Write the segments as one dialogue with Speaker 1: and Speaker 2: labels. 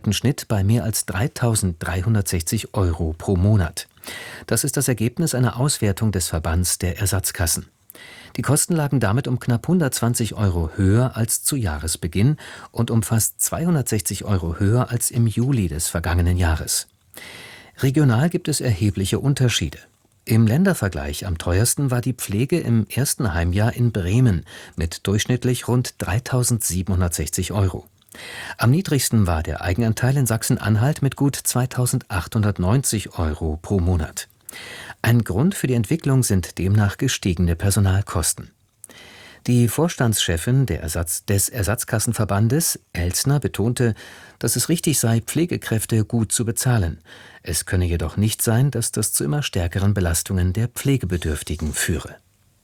Speaker 1: Schnitt bei mehr als 3.360 Euro pro Monat. Das ist das Ergebnis einer Auswertung des Verbands der Ersatzkassen. Die Kosten lagen damit um knapp 120 Euro höher als zu Jahresbeginn und um fast 260 Euro höher als im Juli des vergangenen Jahres. Regional gibt es erhebliche Unterschiede. Im Ländervergleich am teuersten war die Pflege im ersten Heimjahr in Bremen mit durchschnittlich rund 3.760 Euro. Am niedrigsten war der Eigenanteil in Sachsen-Anhalt mit gut 2.890 Euro pro Monat. Ein Grund für die Entwicklung sind demnach gestiegene Personalkosten. Die Vorstandschefin des Ersatzkassenverbandes, Elsner, betonte, dass es richtig sei, Pflegekräfte gut zu bezahlen. Es könne jedoch nicht sein, dass das zu immer stärkeren Belastungen der Pflegebedürftigen führe.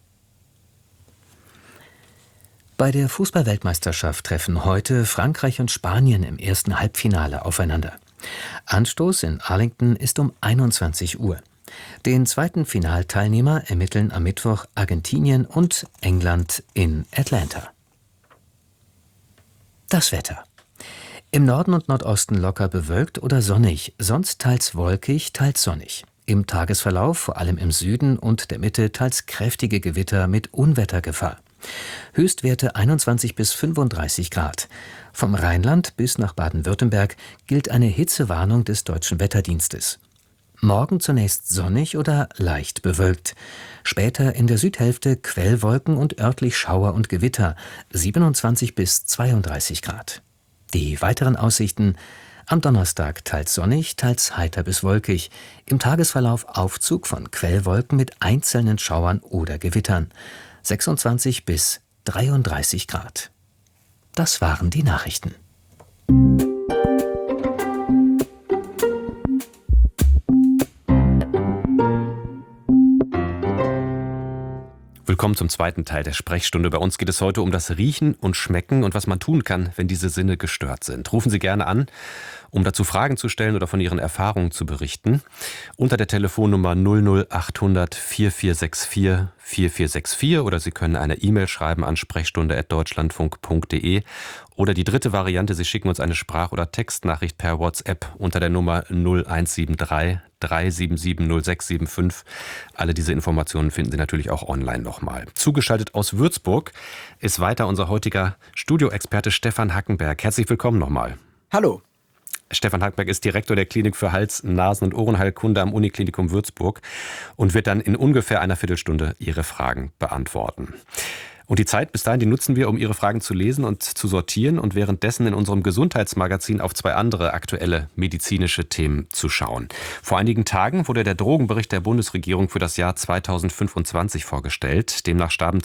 Speaker 1: Bei der Fußball-Weltmeisterschaft treffen heute Frankreich und Spanien im ersten Halbfinale aufeinander. Anstoß in Arlington ist um 21 Uhr. Den zweiten Finalteilnehmer ermitteln am Mittwoch Argentinien und England in Atlanta. Das Wetter. Im Norden und Nordosten locker bewölkt oder sonnig, sonst teils wolkig, teils sonnig. Im Tagesverlauf, vor allem im Süden und der Mitte, teils kräftige Gewitter mit Unwettergefahr. Höchstwerte 21 bis 35 Grad. Vom Rheinland bis nach Baden-Württemberg gilt eine Hitzewarnung des Deutschen Wetterdienstes. Morgen zunächst sonnig oder leicht bewölkt. Später in der Südhälfte Quellwolken und örtlich Schauer und Gewitter, 27 bis 32 Grad. Die weiteren Aussichten: am Donnerstag teils sonnig, teils heiter bis wolkig. Im Tagesverlauf Aufzug von Quellwolken mit einzelnen Schauern oder Gewittern. 26 bis 33 Grad. Das waren die Nachrichten.
Speaker 2: Willkommen zum zweiten Teil der Sprechstunde. Bei uns geht es heute um das Riechen und Schmecken und was man tun kann, wenn diese Sinne gestört sind. Rufen Sie gerne an, um dazu Fragen zu stellen oder von Ihren Erfahrungen zu berichten. Unter der Telefonnummer 00800 4464 4464 oder Sie können eine E-Mail schreiben an sprechstunde@deutschlandfunk.de. Oder die dritte Variante, Sie schicken uns eine Sprach- oder Textnachricht per WhatsApp unter der Nummer 0173 377 0675. Alle diese Informationen finden Sie natürlich auch online nochmal. Zugeschaltet aus Würzburg ist weiter unser heutiger Studioexperte Stefan Hackenberg. Herzlich willkommen nochmal.
Speaker 3: Hallo.
Speaker 2: Stefan Hackenberg ist Direktor der Klinik für Hals-, Nasen- und Ohrenheilkunde am Uniklinikum Würzburg und wird dann in ungefähr einer Viertelstunde Ihre Fragen beantworten. Und die Zeit bis dahin, die nutzen wir, um Ihre Fragen zu lesen und zu sortieren und währenddessen in unserem Gesundheitsmagazin auf zwei andere aktuelle medizinische Themen zu schauen. Vor einigen Tagen wurde der Drogenbericht der Bundesregierung für das Jahr 2025 vorgestellt. Demnach starben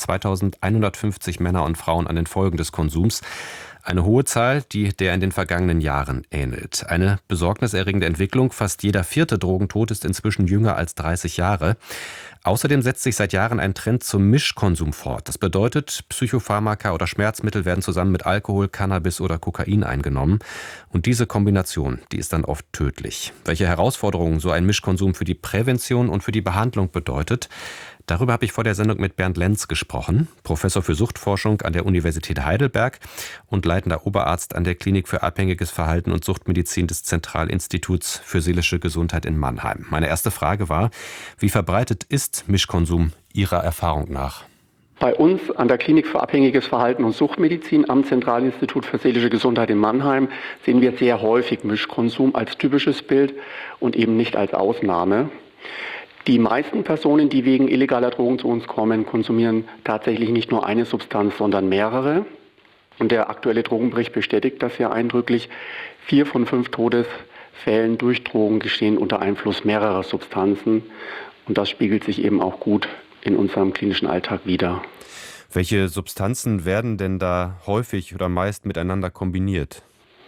Speaker 2: 2150 Männer und Frauen an den Folgen des Konsums. Eine hohe Zahl, die der in den vergangenen Jahren ähnelt. Eine besorgniserregende Entwicklung. Fast jeder vierte Drogentod ist inzwischen jünger als 30 Jahre. Außerdem setzt sich seit Jahren ein Trend zum Mischkonsum fort. Das bedeutet, Psychopharmaka oder Schmerzmittel werden zusammen mit Alkohol, Cannabis oder Kokain eingenommen. Und diese Kombination, die ist dann oft tödlich. Welche Herausforderungen so ein Mischkonsum für die Prävention und für die Behandlung bedeutet, darüber habe ich vor der Sendung mit Bernd Lenz gesprochen, Professor für Suchtforschung an der Universität Heidelberg und leitender Oberarzt an der Klinik für abhängiges Verhalten und Suchtmedizin des Zentralinstituts für seelische Gesundheit in Mannheim. Meine erste Frage war, wie verbreitet ist Mischkonsum Ihrer Erfahrung nach?
Speaker 3: Bei uns an der Klinik für abhängiges Verhalten und Suchtmedizin am Zentralinstitut für seelische Gesundheit in Mannheim sehen wir sehr häufig Mischkonsum als typisches Bild und eben nicht als Ausnahme. Die meisten Personen, die wegen illegaler Drogen zu uns kommen, konsumieren tatsächlich nicht nur eine Substanz, sondern mehrere. Und der aktuelle Drogenbericht bestätigt das ja eindrücklich. 4 von 5 Todesfällen durch Drogen geschehen unter Einfluss mehrerer Substanzen. Und das spiegelt sich eben auch gut in unserem klinischen Alltag wider.
Speaker 2: Welche Substanzen werden denn da häufig oder meist miteinander kombiniert?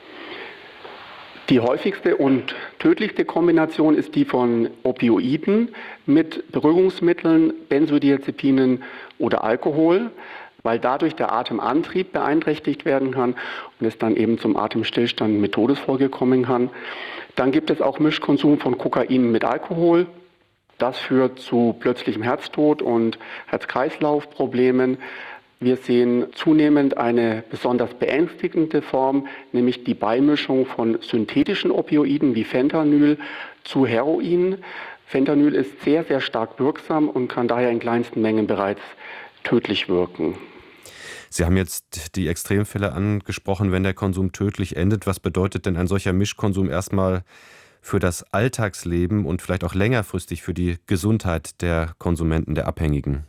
Speaker 3: Die häufigste und tödlichste Kombination ist die von Opioiden mit Beruhigungsmitteln, Benzodiazepinen oder Alkohol, weil dadurch der Atemantrieb beeinträchtigt werden kann und es dann eben zum Atemstillstand mit Todesfolge kommen kann. Dann gibt es auch Mischkonsum von Kokain mit Alkohol. Das führt zu plötzlichem Herztod und Herz-Kreislauf-Problemen. Wir sehen zunehmend eine besonders beängstigende Form, nämlich die Beimischung von synthetischen Opioiden wie Fentanyl zu Heroin. Fentanyl ist sehr, sehr stark wirksam und kann daher in kleinsten Mengen bereits tödlich wirken.
Speaker 2: Sie haben jetzt die Extremfälle angesprochen, wenn der Konsum tödlich endet. Was bedeutet denn ein solcher Mischkonsum erstmal für das Alltagsleben und vielleicht auch längerfristig für die Gesundheit der Konsumenten, der Abhängigen?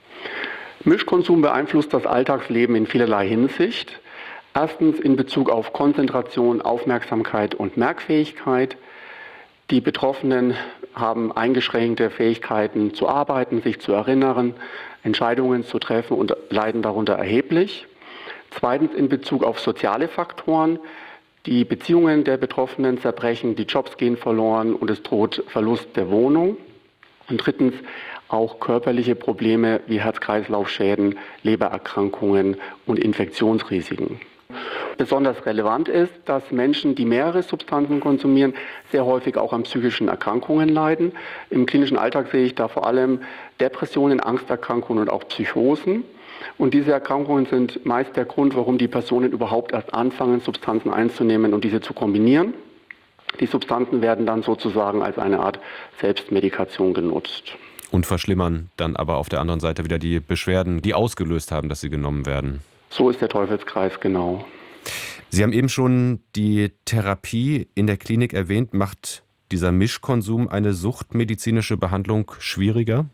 Speaker 3: Mischkonsum beeinflusst das Alltagsleben in vielerlei Hinsicht. Erstens in Bezug auf Konzentration, Aufmerksamkeit und Merkfähigkeit. Die Betroffenen haben eingeschränkte Fähigkeiten zu arbeiten, sich zu erinnern, Entscheidungen zu treffen und leiden darunter erheblich. Zweitens in Bezug auf soziale Faktoren. Die Beziehungen der Betroffenen zerbrechen, die Jobs gehen verloren und es droht Verlust der Wohnung. Und drittens auch körperliche Probleme wie Herz-Kreislauf-Schäden, Lebererkrankungen und Infektionsrisiken. Besonders relevant ist, dass Menschen, die mehrere Substanzen konsumieren, sehr häufig auch an psychischen Erkrankungen leiden. Im klinischen Alltag sehe ich da vor allem Depressionen, Angsterkrankungen und auch Psychosen. Und diese Erkrankungen sind meist der Grund, warum die Personen überhaupt erst anfangen, Substanzen einzunehmen und diese zu kombinieren. Die Substanzen werden dann sozusagen als eine Art Selbstmedikation genutzt.
Speaker 2: Und verschlimmern dann aber auf der anderen Seite wieder die Beschwerden, die ausgelöst haben, dass sie genommen werden.
Speaker 3: So ist der Teufelskreis, genau.
Speaker 2: Sie haben eben schon die Therapie in der Klinik erwähnt. Macht dieser Mischkonsum eine suchtmedizinische Behandlung schwieriger?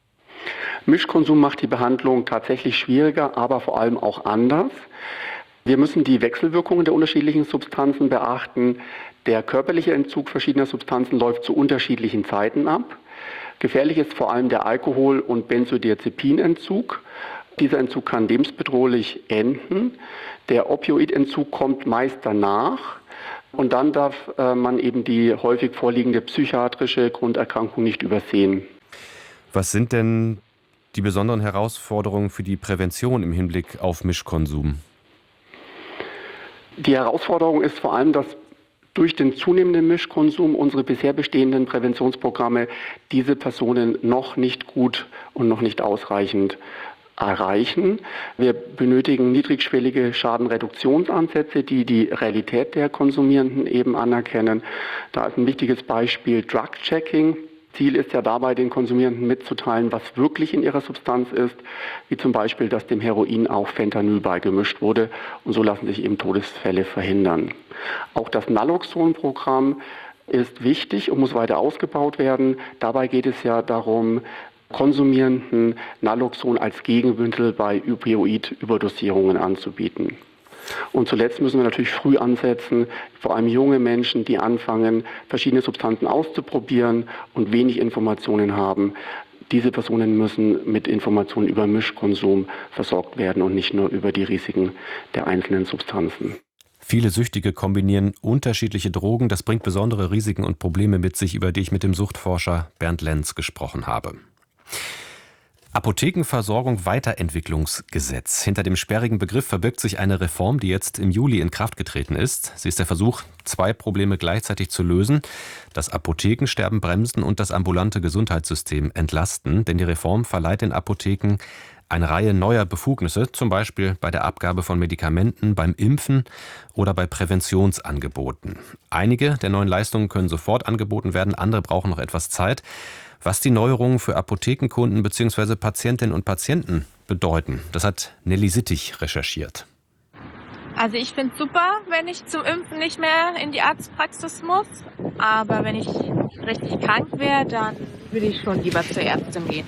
Speaker 3: Mischkonsum macht die Behandlung tatsächlich schwieriger, aber vor allem auch anders. Wir müssen die Wechselwirkungen der unterschiedlichen Substanzen beachten. Der körperliche Entzug verschiedener Substanzen läuft zu unterschiedlichen Zeiten ab. Gefährlich ist vor allem der Alkohol- und Benzodiazepinentzug. Dieser Entzug kann lebensbedrohlich enden. Der Opioidentzug kommt meist danach. Und dann darf man eben die häufig vorliegende psychiatrische Grunderkrankung nicht übersehen.
Speaker 2: Was sind denn die besonderen Herausforderungen für die Prävention im Hinblick auf Mischkonsum?
Speaker 3: Die Herausforderung ist vor allem, dass durch den zunehmenden Mischkonsum unsere bisher bestehenden Präventionsprogramme diese Personen noch nicht gut und noch nicht ausreichend erreichen. Wir benötigen niedrigschwellige Schadenreduktionsansätze, die die Realität der Konsumierenden eben anerkennen. Da ist ein wichtiges Beispiel Drug-Checking. Ziel ist ja dabei, den Konsumierenden mitzuteilen, was wirklich in ihrer Substanz ist, wie zum Beispiel, dass dem Heroin auch Fentanyl beigemischt wurde, und so lassen sich eben Todesfälle verhindern. Auch das Naloxon-Programm ist wichtig und muss weiter ausgebaut werden. Dabei geht es ja darum, Konsumierenden Naloxon als Gegenmittel bei Opioid-Überdosierungen anzubieten. Und zuletzt müssen wir natürlich früh ansetzen, vor allem junge Menschen, die anfangen, verschiedene Substanzen auszuprobieren und wenig Informationen haben. Diese Personen müssen mit Informationen über Mischkonsum versorgt werden und nicht nur über die Risiken der einzelnen Substanzen.
Speaker 2: Viele Süchtige kombinieren unterschiedliche Drogen. Das bringt besondere Risiken und Probleme mit sich, über die ich mit dem Suchtforscher Bernd Lenz gesprochen habe. Apothekenversorgung Weiterentwicklungsgesetz. Hinter dem sperrigen Begriff verbirgt sich eine Reform, die jetzt im Juli in Kraft getreten ist. Sie ist der Versuch, zwei Probleme gleichzeitig zu lösen: das Apothekensterben bremsen und das ambulante Gesundheitssystem entlasten. Denn die Reform verleiht den Apotheken eine Reihe neuer Befugnisse, zum Beispiel bei der Abgabe von Medikamenten, beim Impfen oder bei Präventionsangeboten. Einige der neuen Leistungen können sofort angeboten werden, andere brauchen noch etwas Zeit. Was die Neuerungen für Apothekenkunden bzw. Patientinnen und Patienten bedeuten, das hat Nelly Sittig recherchiert.
Speaker 4: Also ich finde es super, wenn ich zum Impfen nicht mehr in die Arztpraxis muss. Aber wenn ich richtig krank wäre, dann würde ich schon lieber zur Ärztin gehen.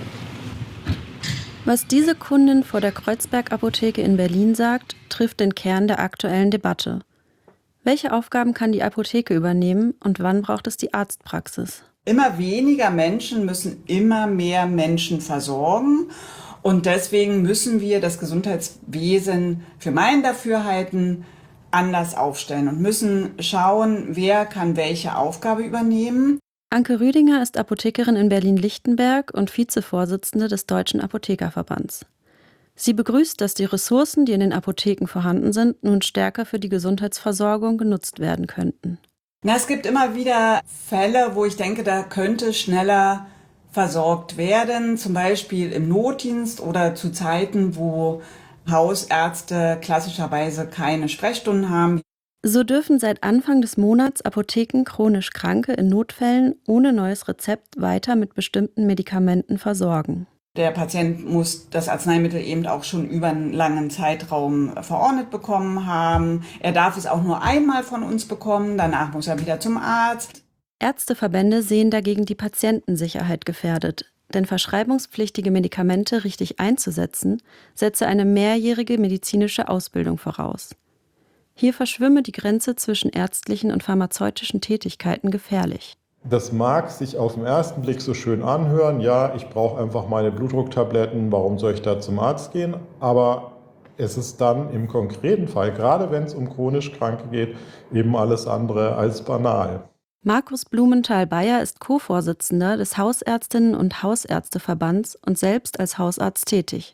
Speaker 5: Was diese Kundin vor der Kreuzberg-Apotheke in Berlin sagt, trifft den Kern der aktuellen Debatte. Welche Aufgaben kann die Apotheke übernehmen und wann braucht es die Arztpraxis?
Speaker 6: Immer weniger Menschen müssen immer mehr Menschen versorgen. Und deswegen müssen wir das Gesundheitswesen für mein Dafürhalten anders aufstellen und müssen schauen, wer kann welche Aufgabe übernehmen.
Speaker 5: Anke Rüdinger ist Apothekerin in Berlin-Lichtenberg und Vizevorsitzende des Deutschen Apothekerverbands. Sie begrüßt, dass die Ressourcen, die in den Apotheken vorhanden sind, nun stärker für die Gesundheitsversorgung genutzt werden könnten.
Speaker 6: Es gibt immer wieder Fälle, wo ich denke, da könnte schneller versorgt werden, zum Beispiel im Notdienst oder zu Zeiten, wo Hausärzte klassischerweise keine Sprechstunden haben.
Speaker 5: So dürfen seit Anfang des Monats Apotheken chronisch Kranke in Notfällen ohne neues Rezept weiter mit bestimmten Medikamenten versorgen.
Speaker 6: Der Patient muss das Arzneimittel eben auch schon über einen langen Zeitraum verordnet bekommen haben. Er darf es auch nur einmal von uns bekommen, danach muss er wieder zum Arzt.
Speaker 5: Ärzteverbände sehen dagegen die Patientensicherheit gefährdet, denn verschreibungspflichtige Medikamente richtig einzusetzen, setze eine mehrjährige medizinische Ausbildung voraus. Hier verschwimme die Grenze zwischen ärztlichen und pharmazeutischen Tätigkeiten gefährlich.
Speaker 7: Das mag sich auf den ersten Blick so schön anhören, ja, ich brauche einfach meine Blutdrucktabletten, warum soll ich da zum Arzt gehen? Aber es ist dann im konkreten Fall, gerade wenn es um chronisch Kranke geht, eben alles andere als banal.
Speaker 5: Markus Blumenthal-Beyer ist Co-Vorsitzender des Hausärztinnen- und Hausärzteverbands und selbst als Hausarzt tätig.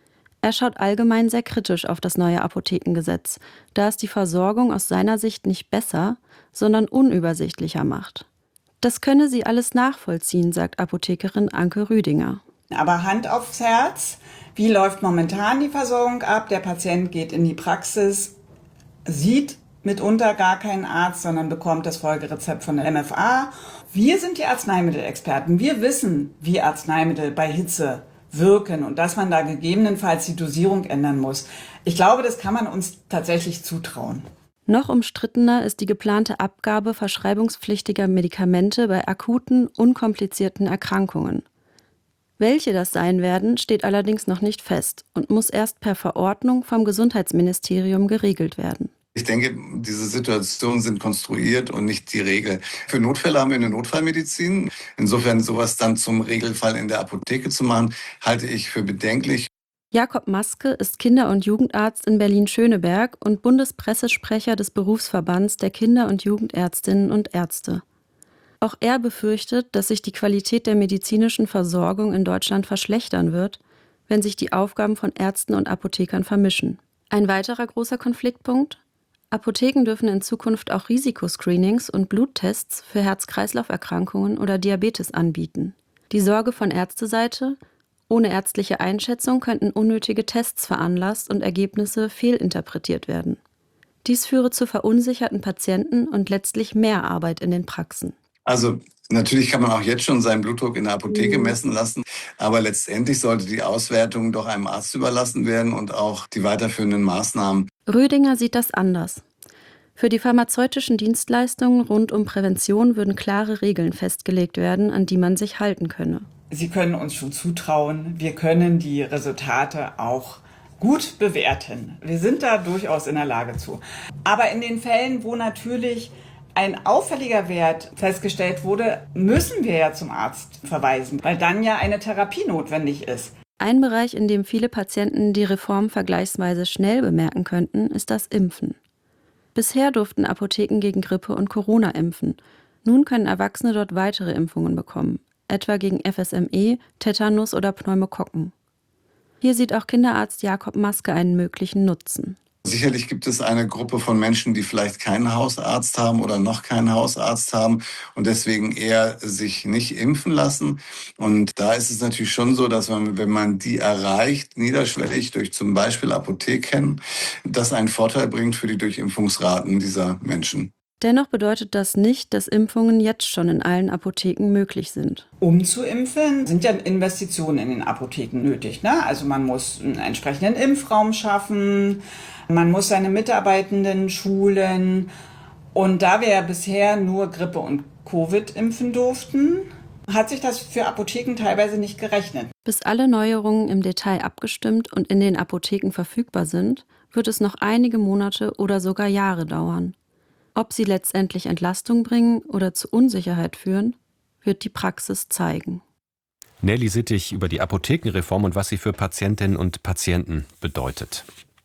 Speaker 5: Er schaut allgemein sehr kritisch auf das neue Apothekengesetz, da es die Versorgung aus seiner Sicht nicht besser, sondern unübersichtlicher macht. Das könne sie alles nachvollziehen, sagt Apothekerin Anke Rüdinger.
Speaker 6: Aber Hand aufs Herz, wie läuft momentan die Versorgung ab? Der Patient geht in die Praxis, sieht mitunter gar keinen Arzt, sondern bekommt das Folgerezept von der MFA. Wir sind die Arzneimittelexperten. Wir wissen, wie Arzneimittel bei Hitze wirken und dass man da gegebenenfalls die Dosierung ändern muss. Ich glaube, das kann man uns tatsächlich zutrauen.
Speaker 5: Noch umstrittener ist die geplante Abgabe verschreibungspflichtiger Medikamente bei akuten, unkomplizierten Erkrankungen. Welche das sein werden, steht allerdings noch nicht fest und muss erst per Verordnung vom Gesundheitsministerium geregelt werden.
Speaker 8: Ich denke, diese Situationen sind konstruiert und nicht die Regel. Für Notfälle haben wir eine Notfallmedizin. Insofern sowas dann zum Regelfall in der Apotheke zu machen, halte ich für bedenklich.
Speaker 5: Jakob Maske ist Kinder- und Jugendarzt in Berlin-Schöneberg und Bundespressesprecher des Berufsverbands der Kinder- und Jugendärztinnen und Ärzte. Auch er befürchtet, dass sich die Qualität der medizinischen Versorgung in Deutschland verschlechtern wird, wenn sich die Aufgaben von Ärzten und Apothekern vermischen. Ein weiterer großer Konfliktpunkt: Apotheken dürfen in Zukunft auch Risikoscreenings und Bluttests für Herz-Kreislauf-Erkrankungen oder Diabetes anbieten. Die Sorge von Ärzteseite: ohne ärztliche Einschätzung könnten unnötige Tests veranlasst und Ergebnisse fehlinterpretiert werden. Dies führe zu verunsicherten Patienten und letztlich mehr Arbeit in den Praxen.
Speaker 8: Also natürlich kann man auch jetzt schon seinen Blutdruck in der Apotheke messen lassen, aber letztendlich sollte die Auswertung doch einem Arzt überlassen werden und auch die weiterführenden Maßnahmen.
Speaker 5: Rüdinger sieht das anders. Für die pharmazeutischen Dienstleistungen rund um Prävention würden klare Regeln festgelegt werden, an die man sich halten könne.
Speaker 6: Sie können uns schon zutrauen, wir können die Resultate auch gut bewerten. Wir sind da durchaus in der Lage zu. Aber in den Fällen, wo natürlich ein auffälliger Wert festgestellt wurde, müssen wir ja zum Arzt verweisen, weil dann ja eine Therapie notwendig ist.
Speaker 5: Ein Bereich, in dem viele Patienten die Reform vergleichsweise schnell bemerken könnten, ist das Impfen. Bisher durften Apotheken gegen Grippe und Corona impfen. Nun können Erwachsene dort weitere Impfungen bekommen, etwa gegen FSME, Tetanus oder Pneumokokken. Hier sieht auch Kinderarzt Jakob Maske einen möglichen Nutzen.
Speaker 8: Sicherlich gibt es eine Gruppe von Menschen, die vielleicht keinen Hausarzt haben oder noch keinen Hausarzt haben und deswegen eher sich nicht impfen lassen. Und da ist es natürlich schon so, dass man, wenn man die erreicht, niederschwellig durch zum Beispiel Apotheken, das einen Vorteil bringt für die Durchimpfungsraten dieser Menschen.
Speaker 5: Dennoch bedeutet das nicht, dass Impfungen jetzt schon in allen Apotheken möglich sind.
Speaker 6: Um zu impfen, sind ja Investitionen in den Apotheken nötig, ne? Also man muss einen entsprechenden Impfraum schaffen, man muss seine Mitarbeitenden schulen. Und da wir ja bisher nur Grippe und Covid impfen durften, hat sich das für Apotheken teilweise nicht gerechnet.
Speaker 5: Bis alle Neuerungen im Detail abgestimmt und in den Apotheken verfügbar sind, wird es noch einige Monate oder sogar Jahre dauern. Ob sie letztendlich Entlastung bringen oder zu Unsicherheit führen, wird die Praxis zeigen.
Speaker 2: Nelly Sittig über die Apothekenreform und was sie für Patientinnen und Patienten bedeutet.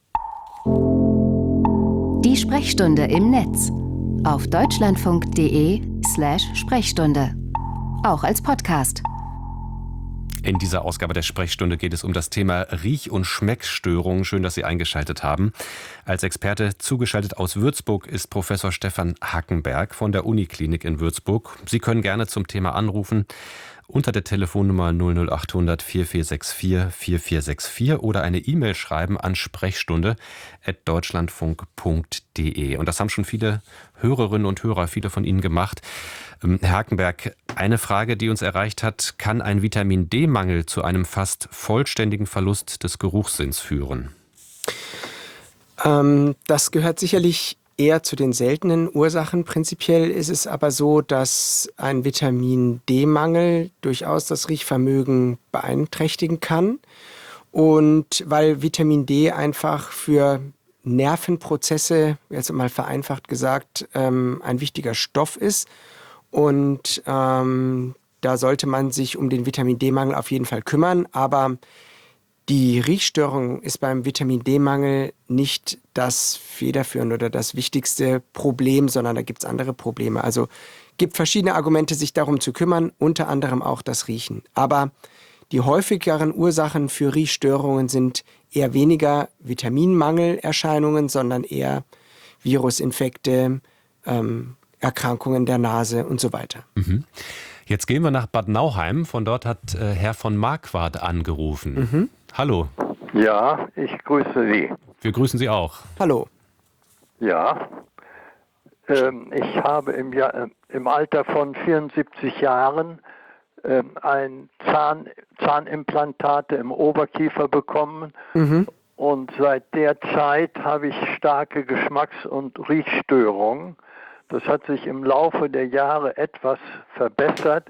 Speaker 9: Die Sprechstunde im Netz auf deutschlandfunk.de/Sprechstunde. Auch als Podcast.
Speaker 2: In dieser Ausgabe der Sprechstunde geht es um das Thema Riech- und Schmeckstörungen. Schön, dass Sie eingeschaltet haben. Als Experte zugeschaltet aus Würzburg ist Professor Stefan Hackenberg von der Uniklinik in Würzburg. Sie können gerne zum Thema anrufen unter der Telefonnummer 00800 4464 4464 oder eine E-Mail schreiben an sprechstunde@deutschlandfunk.de. Und das haben schon viele Hörerinnen und Hörer, viele von Ihnen gemacht. Herr Hakenberg, eine Frage, die uns erreicht hat: Kann ein Vitamin-D-Mangel zu einem fast vollständigen Verlust des Geruchssinns führen?
Speaker 10: Das gehört sicherlich eher zu den seltenen Ursachen. Prinzipiell ist es aber so, dass ein Vitamin-D-Mangel durchaus das Riechvermögen beeinträchtigen kann. Und weil Vitamin D einfach für Nervenprozesse, jetzt mal vereinfacht gesagt, ein wichtiger Stoff ist. Und da sollte man sich um den Vitamin-D-Mangel auf jeden Fall kümmern. Aber die Riechstörung ist beim Vitamin-D-Mangel nicht das federführende oder das wichtigste Problem, sondern da gibt es andere Probleme. Also gibt verschiedene Argumente, sich darum zu kümmern, unter anderem auch das Riechen. Aber die häufigeren Ursachen für Riechstörungen sind eher weniger Vitaminmangelerscheinungen, sondern eher Virusinfekte, Erkrankungen der Nase und so weiter.
Speaker 2: Mhm. Jetzt gehen wir nach Bad Nauheim. Von dort hat Herr von Marquardt angerufen.
Speaker 10: Mhm.
Speaker 2: Hallo.
Speaker 11: Ja, ich grüße Sie.
Speaker 2: Wir grüßen Sie auch.
Speaker 10: Hallo.
Speaker 11: Ja, ich habe im Alter von 74 Jahren ein Zahnimplantate im Oberkiefer bekommen.
Speaker 10: Mhm.
Speaker 11: Und seit der Zeit habe ich starke Geschmacks- und Riechstörungen. Das hat sich im Laufe der Jahre etwas verbessert,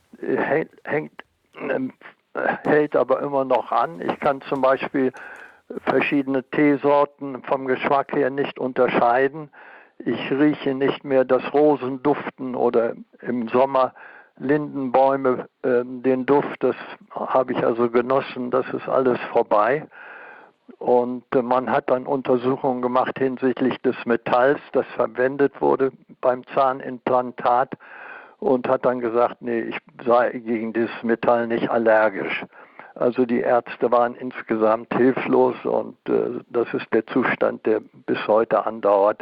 Speaker 11: hält aber immer noch an. Ich kann zum Beispiel verschiedene Teesorten vom Geschmack her nicht unterscheiden. Ich rieche nicht mehr das Rosenduften oder im Sommer Lindenbäume, den Duft, das habe ich also genossen, das ist alles vorbei. Und man hat dann Untersuchungen gemacht hinsichtlich des Metalls, das verwendet wurde beim Zahnimplantat, und hat dann gesagt, nee, ich sei gegen dieses Metall nicht allergisch. Also die Ärzte waren insgesamt hilflos und das ist der Zustand, der bis heute andauert.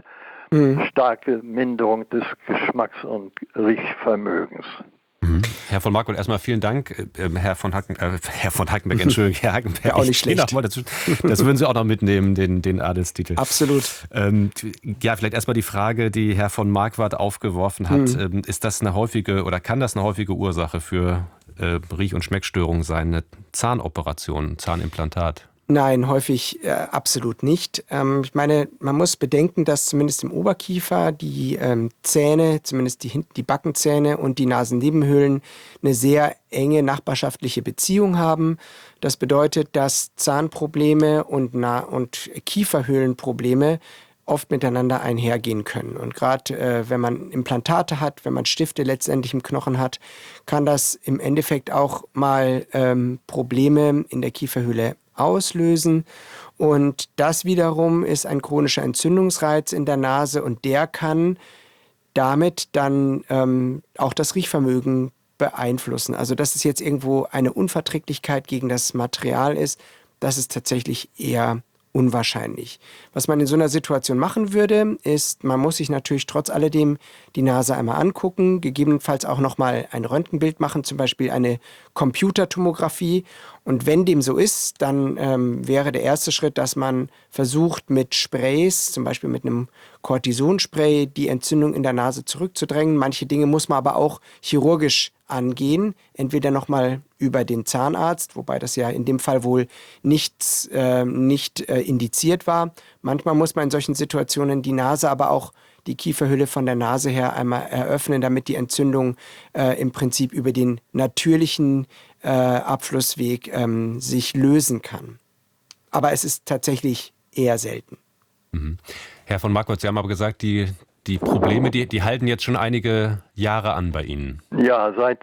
Speaker 11: Starke Minderung des Geschmacks- und Riechvermögens.
Speaker 2: Herr von Marquardt, erstmal vielen Dank. Herr von Hakenberg, Entschuldigung, Herr Hakenberg.
Speaker 10: Auch nicht schlecht.
Speaker 2: Das würden Sie auch noch mitnehmen, den Adelstitel.
Speaker 10: Absolut.
Speaker 2: Ja, vielleicht erstmal die Frage, die Herr von Marquardt aufgeworfen hat. Ist das eine häufige oder kann das eine häufige Ursache für Riech- und Schmeckstörungen sein, eine Zahnoperation, ein Zahnimplantat?
Speaker 10: Nein, häufig absolut nicht. Ich meine, man muss bedenken, dass zumindest im Oberkiefer die Zähne, zumindest die Backenzähne und die Nasennebenhöhlen eine sehr enge nachbarschaftliche Beziehung haben. Das bedeutet, dass Zahnprobleme und Kieferhöhlenprobleme oft miteinander einhergehen können. Und gerade wenn man Implantate hat, wenn man Stifte letztendlich im Knochen hat, kann das im Endeffekt auch mal Probleme in der Kieferhöhle auslösen. Und das wiederum ist ein chronischer Entzündungsreiz in der Nase und der kann damit dann auch das Riechvermögen beeinflussen. Also dass es jetzt irgendwo eine Unverträglichkeit gegen das Material ist, das ist tatsächlich eher unwahrscheinlich. Was man in so einer Situation machen würde, ist, man muss sich natürlich trotz alledem die Nase einmal angucken, gegebenenfalls auch nochmal ein Röntgenbild machen, zum Beispiel eine Computertomographie. Und wenn dem so ist, dann wäre der erste Schritt, dass man versucht, mit Sprays, zum Beispiel mit einem Cortisonspray, die Entzündung in der Nase zurückzudrängen. Manche Dinge muss man aber auch chirurgisch angehen, entweder nochmal über den Zahnarzt, wobei das ja in dem Fall wohl nicht indiziert war. Manchmal muss man in solchen Situationen die Nase, aber auch die Kieferhülle von der Nase her einmal eröffnen, damit die Entzündung im Prinzip über den natürlichen Abflussweg sich lösen kann. Aber es ist tatsächlich eher selten.
Speaker 2: Mhm. Herr von Marquardt, Sie haben aber gesagt, die Probleme, die halten jetzt schon einige Jahre an bei Ihnen.
Speaker 11: Ja, seit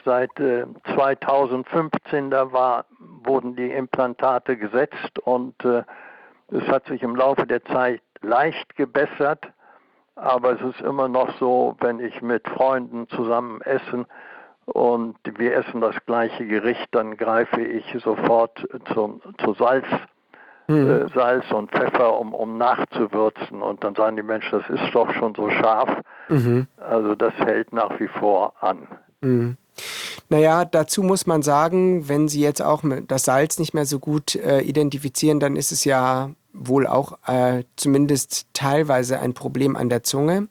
Speaker 11: 2015 wurden die Implantate gesetzt und es hat sich im Laufe der Zeit leicht gebessert, aber es ist immer noch so, wenn ich mit Freunden zusammen essen und wir essen das gleiche Gericht, dann greife ich sofort zu Salz und Pfeffer, um nachzuwürzen. Und dann sagen die Menschen, das ist doch schon so scharf. Also das hält nach wie vor an.
Speaker 10: Naja, dazu muss man sagen, wenn Sie jetzt auch das Salz nicht mehr so gut identifizieren, dann ist es ja wohl auch zumindest teilweise ein Problem an der Zunge.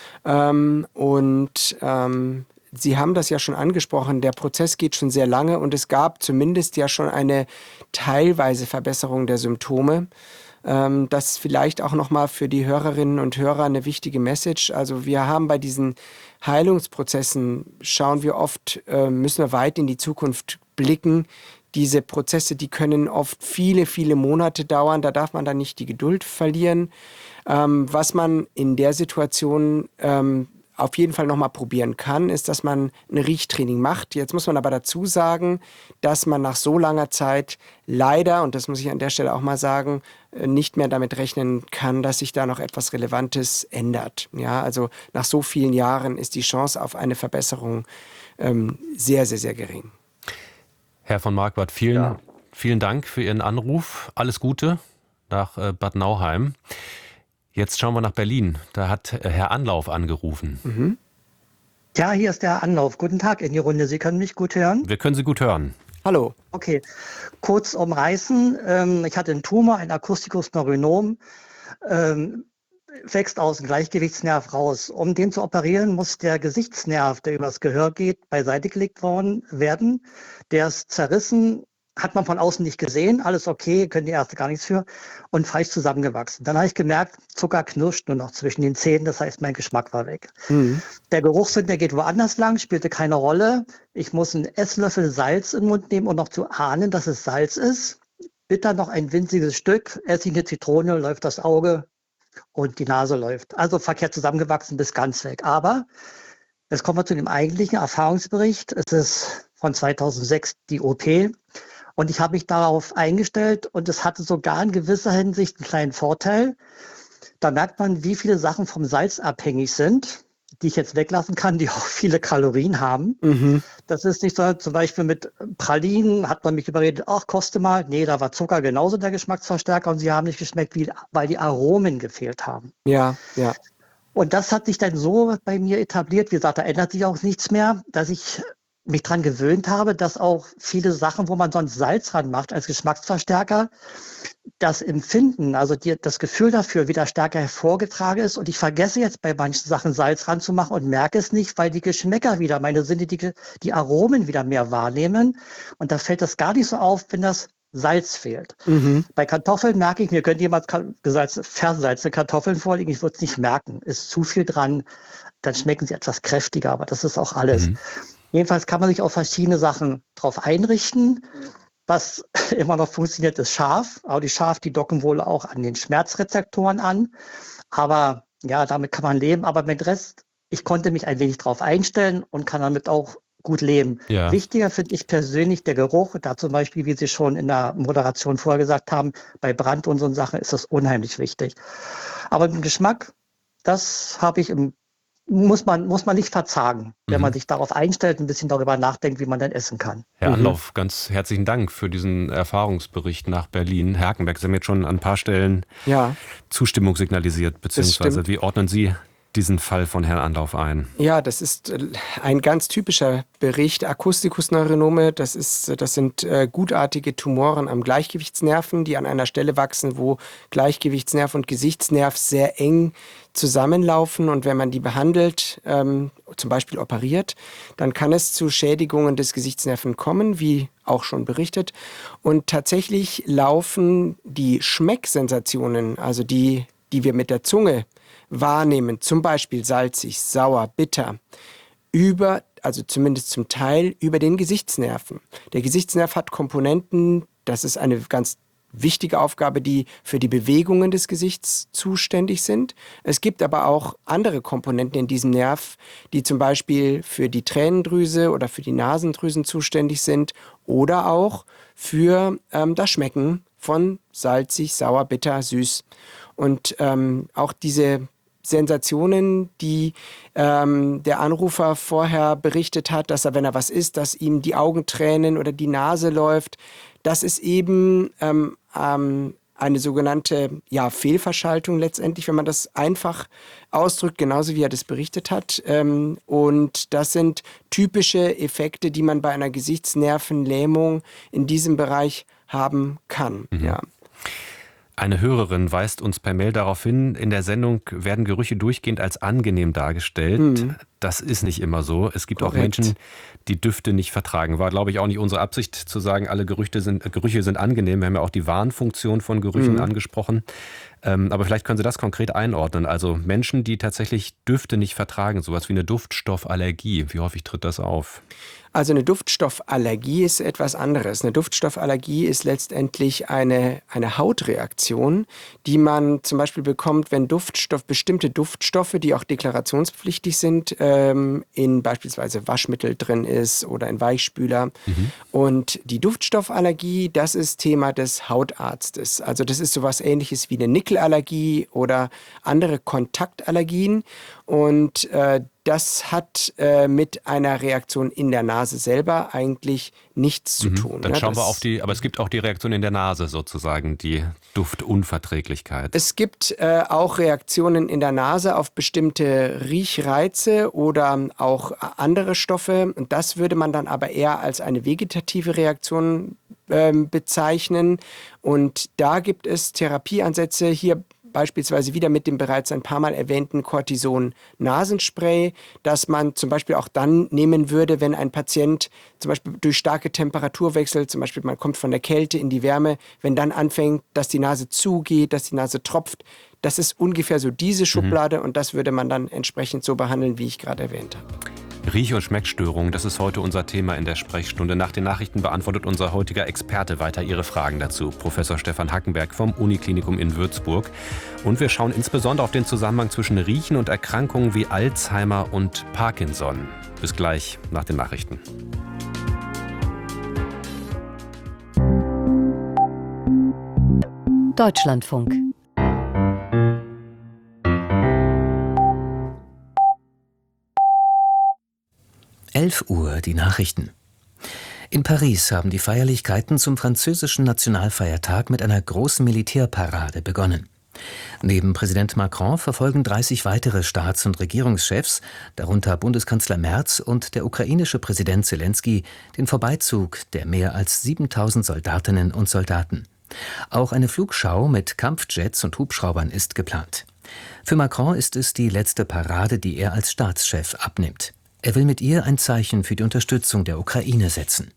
Speaker 10: Sie haben das ja schon angesprochen, der Prozess geht schon sehr lange und es gab zumindest ja schon eine teilweise Verbesserung der Symptome. Das vielleicht auch nochmal für die Hörerinnen und Hörer eine wichtige Message. Also wir haben bei diesen Heilungsprozessen, schauen wir oft, müssen wir weit in die Zukunft blicken. Diese Prozesse, die können oft viele, viele Monate dauern. Da darf man dann nicht die Geduld verlieren. Was man in der Situation auf jeden Fall nochmal probieren kann, ist, dass man ein Riechtraining macht. Jetzt muss man aber dazu sagen, dass man nach so langer Zeit leider, und das muss ich an der Stelle auch mal sagen, nicht mehr damit rechnen kann, dass sich da noch etwas Relevantes ändert. Ja, also nach so vielen Jahren ist die Chance auf eine Verbesserung sehr, sehr, sehr gering.
Speaker 2: Herr von Marquardt, vielen Dank für Ihren Anruf. Alles Gute nach Bad Nauheim. Jetzt schauen wir nach Berlin. Da hat Herr Anlauf angerufen.
Speaker 10: Mhm.
Speaker 12: Ja, hier ist der Anlauf. Guten Tag in die Runde. Sie können mich gut hören?
Speaker 2: Wir können Sie gut hören.
Speaker 10: Hallo.
Speaker 12: Okay, kurz umreißen. Ich hatte einen Tumor, ein Akustikus neurinom, wächst aus dem Gleichgewichtsnerv raus. Um den zu operieren, muss der Gesichtsnerv, der übers Gehör geht, beiseite gelegt werden. Der ist zerrissen, hat man von außen nicht gesehen, alles okay, können die Ärzte gar nichts für und falsch zusammengewachsen. Dann habe ich gemerkt, Zucker knirscht nur noch zwischen den Zähnen, das heißt, mein Geschmack war weg. Mhm. Der Geruchssinn, der geht woanders lang, spielte keine Rolle. Ich muss einen Esslöffel Salz im Mund nehmen, um noch zu ahnen, dass es Salz ist. Bitter noch ein winziges Stück, esse ich eine Zitrone, läuft das Auge und die Nase läuft. Also verkehrt zusammengewachsen bis ganz weg. Aber jetzt kommen wir zu dem eigentlichen Erfahrungsbericht. Es ist von 2006 die OP. Und ich habe mich darauf eingestellt und es hatte sogar in gewisser Hinsicht einen kleinen Vorteil. Da merkt man, wie viele Sachen vom Salz abhängig sind, die ich jetzt weglassen kann, die auch viele Kalorien haben. Mhm. Das ist nicht so, zum Beispiel mit Pralinen hat man mich überredet, ach, koste mal. Nee, da war Zucker genauso der Geschmacksverstärker und sie haben nicht geschmeckt, weil die Aromen gefehlt haben.
Speaker 10: Ja, ja.
Speaker 12: Und das hat sich dann so bei mir etabliert, wie gesagt, da ändert sich auch nichts mehr, dass ich mich daran gewöhnt habe, dass auch viele Sachen, wo man sonst Salz dran macht als Geschmacksverstärker, das Empfinden, also das Gefühl dafür wieder stärker hervorgetragen ist. Und ich vergesse jetzt bei manchen Sachen Salz ranzumachen und merke es nicht, weil die Geschmäcker wieder, meine Sinne, die Aromen wieder mehr wahrnehmen. Und da fällt das gar nicht so auf, wenn das Salz fehlt. Mhm. Bei Kartoffeln merke ich, mir könnte jemand versalzene Kartoffeln vorlegen, ich würde es nicht merken. Ist zu viel dran, dann schmecken sie etwas kräftiger, aber das ist auch alles. Mhm. Jedenfalls kann man sich auf verschiedene Sachen drauf einrichten. Was immer noch funktioniert, ist scharf. Aber die scharf, die docken wohl auch an den Schmerzrezeptoren an. Aber ja, damit kann man leben. Aber mit Rest, ich konnte mich ein wenig drauf einstellen und kann damit auch gut leben. Ja. Wichtiger finde ich persönlich der Geruch. Da zum Beispiel, wie Sie schon in der Moderation vorher gesagt haben, bei Brand und so Sachen ist das unheimlich wichtig. Aber im Geschmack, das habe ich muss man nicht verzagen, wenn man sich darauf einstellt, ein bisschen darüber nachdenkt, wie man dann essen kann.
Speaker 2: Herr Anlauf, ganz herzlichen Dank für diesen Erfahrungsbericht nach Berlin. Herr Hakenberg, Sie haben jetzt schon an ein paar Stellen Zustimmung signalisiert, beziehungsweise wie ordnen Sie diesen Fall von Herrn Anlauf ein?
Speaker 10: Ja, das ist ein ganz typischer Bericht. Akustikusneuronome, das sind gutartige Tumoren am Gleichgewichtsnerven, die an einer Stelle wachsen, wo Gleichgewichtsnerv und Gesichtsnerv sehr eng zusammenlaufen. Und wenn man die behandelt, zum Beispiel operiert, dann kann es zu Schädigungen des Gesichtsnerven kommen, wie auch schon berichtet. Und tatsächlich laufen die Schmecksensationen, also die wir mit der Zunge wahrnehmen, zum Beispiel salzig, sauer, bitter, also zumindest zum Teil über den Gesichtsnerven. Der Gesichtsnerv hat Komponenten, das ist eine ganz wichtige Aufgabe, die für die Bewegungen des Gesichts zuständig sind. Es gibt aber auch andere Komponenten in diesem Nerv, die zum Beispiel für die Tränendrüse oder für die Nasendrüsen zuständig sind oder auch für das Schmecken von salzig, sauer, bitter, süß. Und auch diese Sensationen, die der Anrufer vorher berichtet hat, dass er, wenn er was isst, dass ihm die Augen tränen oder die Nase läuft, das ist eben eine sogenannte Fehlverschaltung letztendlich, wenn man das einfach ausdrückt, genauso wie er das berichtet hat. Und das sind typische Effekte, die man bei einer Gesichtsnervenlähmung in diesem Bereich haben kann. Ja.
Speaker 2: Eine Hörerin weist uns per Mail darauf hin, in der Sendung werden Gerüche durchgehend als angenehm dargestellt. Das ist nicht immer so. Es gibt auch Menschen, die Düfte nicht vertragen. War, glaube ich, auch nicht unsere Absicht zu sagen, alle Gerüche sind angenehm. Wir haben ja auch die Warnfunktion von Gerüchen angesprochen. Aber vielleicht können Sie das konkret einordnen. Also Menschen, die tatsächlich Düfte nicht vertragen, sowas wie eine Duftstoffallergie. Wie häufig tritt das auf?
Speaker 10: Also eine Duftstoffallergie ist etwas anderes. Eine Duftstoffallergie ist letztendlich eine Hautreaktion, die man zum Beispiel bekommt, wenn bestimmte Duftstoffe, die auch deklarationspflichtig sind, in beispielsweise Waschmittel drin ist oder in Weichspüler. Und die Duftstoffallergie, das ist Thema des Hautarztes. Also das ist sowas Ähnliches wie eine Nickelallergie oder andere Kontaktallergien. Und das hat mit einer Reaktion in der Nase selber eigentlich nichts zu tun.
Speaker 2: Dann schauen wir auf aber es gibt auch die Reaktion in der Nase sozusagen, die Duftunverträglichkeit.
Speaker 10: Es gibt auch Reaktionen in der Nase auf bestimmte Riechreize oder auch andere Stoffe. Und das würde man dann aber eher als eine vegetative Reaktion bezeichnen. Und da gibt es Therapieansätze, hier beispielsweise wieder mit dem bereits ein paar Mal erwähnten Cortison-Nasenspray, das man zum Beispiel auch dann nehmen würde, wenn ein Patient zum Beispiel durch starke Temperaturwechsel, zum Beispiel man kommt von der Kälte in die Wärme, wenn dann anfängt, dass die Nase zugeht, dass die Nase tropft. Das ist ungefähr so diese Schublade und das würde man dann entsprechend so behandeln, wie ich gerade erwähnt habe.
Speaker 2: Riech- und Schmeckstörungen, das ist heute unser Thema in der Sprechstunde. Nach den Nachrichten beantwortet unser heutiger Experte weiter Ihre Fragen dazu, Professor Stefan Hackenberg vom Uniklinikum in Würzburg. Und wir schauen insbesondere auf den Zusammenhang zwischen Riechen und Erkrankungen wie Alzheimer und Parkinson. Bis gleich nach den Nachrichten.
Speaker 9: Deutschlandfunk.
Speaker 1: Uhr, die Nachrichten. In Paris haben die Feierlichkeiten zum französischen Nationalfeiertag mit einer großen Militärparade begonnen. Neben Präsident Macron verfolgen 30 weitere Staats- und Regierungschefs, darunter Bundeskanzler Merz und der ukrainische Präsident Selenskyj, den Vorbeizug der mehr als 7.000 Soldatinnen und Soldaten. Auch eine Flugschau mit Kampfjets und Hubschraubern ist geplant. Für Macron ist es die letzte Parade, die er als Staatschef abnimmt. Er will mit ihr ein Zeichen für die Unterstützung der Ukraine setzen.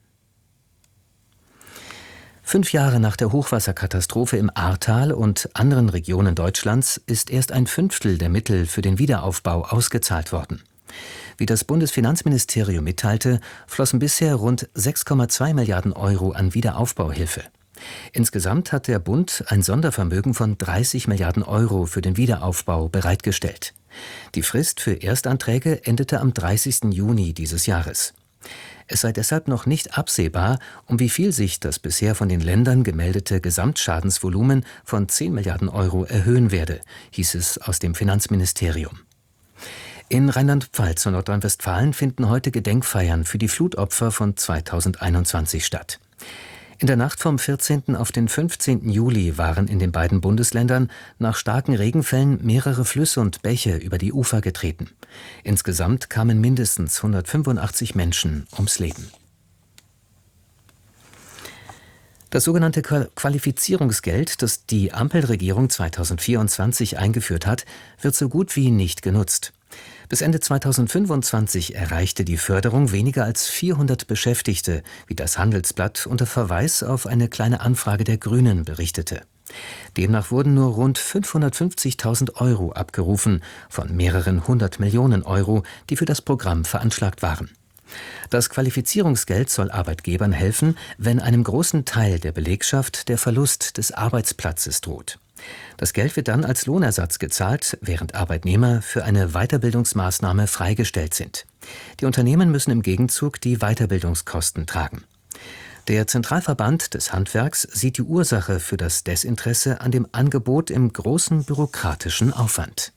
Speaker 1: 5 Jahre nach der Hochwasserkatastrophe im Ahrtal und anderen Regionen Deutschlands ist erst ein Fünftel der Mittel für den Wiederaufbau ausgezahlt worden. Wie das Bundesfinanzministerium mitteilte, flossen bisher rund 6,2 Milliarden Euro an Wiederaufbauhilfe. Insgesamt hat der Bund ein Sondervermögen von 30 Milliarden Euro für den Wiederaufbau bereitgestellt. Die Frist für Erstanträge endete am 30. Juni dieses Jahres. Es sei deshalb noch nicht absehbar, um wie viel sich das bisher von den Ländern gemeldete Gesamtschadensvolumen von 10 Milliarden Euro erhöhen werde, hieß es aus dem Finanzministerium. In Rheinland-Pfalz und Nordrhein-Westfalen finden heute Gedenkfeiern für die Flutopfer von 2021 statt. In der Nacht vom 14. auf den 15. Juli waren in den beiden Bundesländern nach starken Regenfällen mehrere Flüsse und Bäche über die Ufer getreten. Insgesamt kamen mindestens 185 Menschen ums Leben. Das sogenannte Qualifizierungsgeld, das die Ampelregierung 2024 eingeführt hat, wird so gut wie nicht genutzt. Bis Ende 2025 erreichte die Förderung weniger als 400 Beschäftigte, wie das Handelsblatt unter Verweis auf eine kleine Anfrage der Grünen berichtete. Demnach wurden nur rund 550.000 Euro abgerufen von mehreren 100 Millionen Euro, die für das Programm veranschlagt waren. Das Qualifizierungsgeld soll Arbeitgebern helfen, wenn einem großen Teil der Belegschaft der Verlust des Arbeitsplatzes droht. Das Geld wird dann als Lohnersatz gezahlt, während Arbeitnehmer für eine Weiterbildungsmaßnahme freigestellt sind. Die Unternehmen müssen im Gegenzug die Weiterbildungskosten tragen. Der Zentralverband des Handwerks sieht die Ursache für das Desinteresse an dem Angebot im großen bürokratischen Aufwand.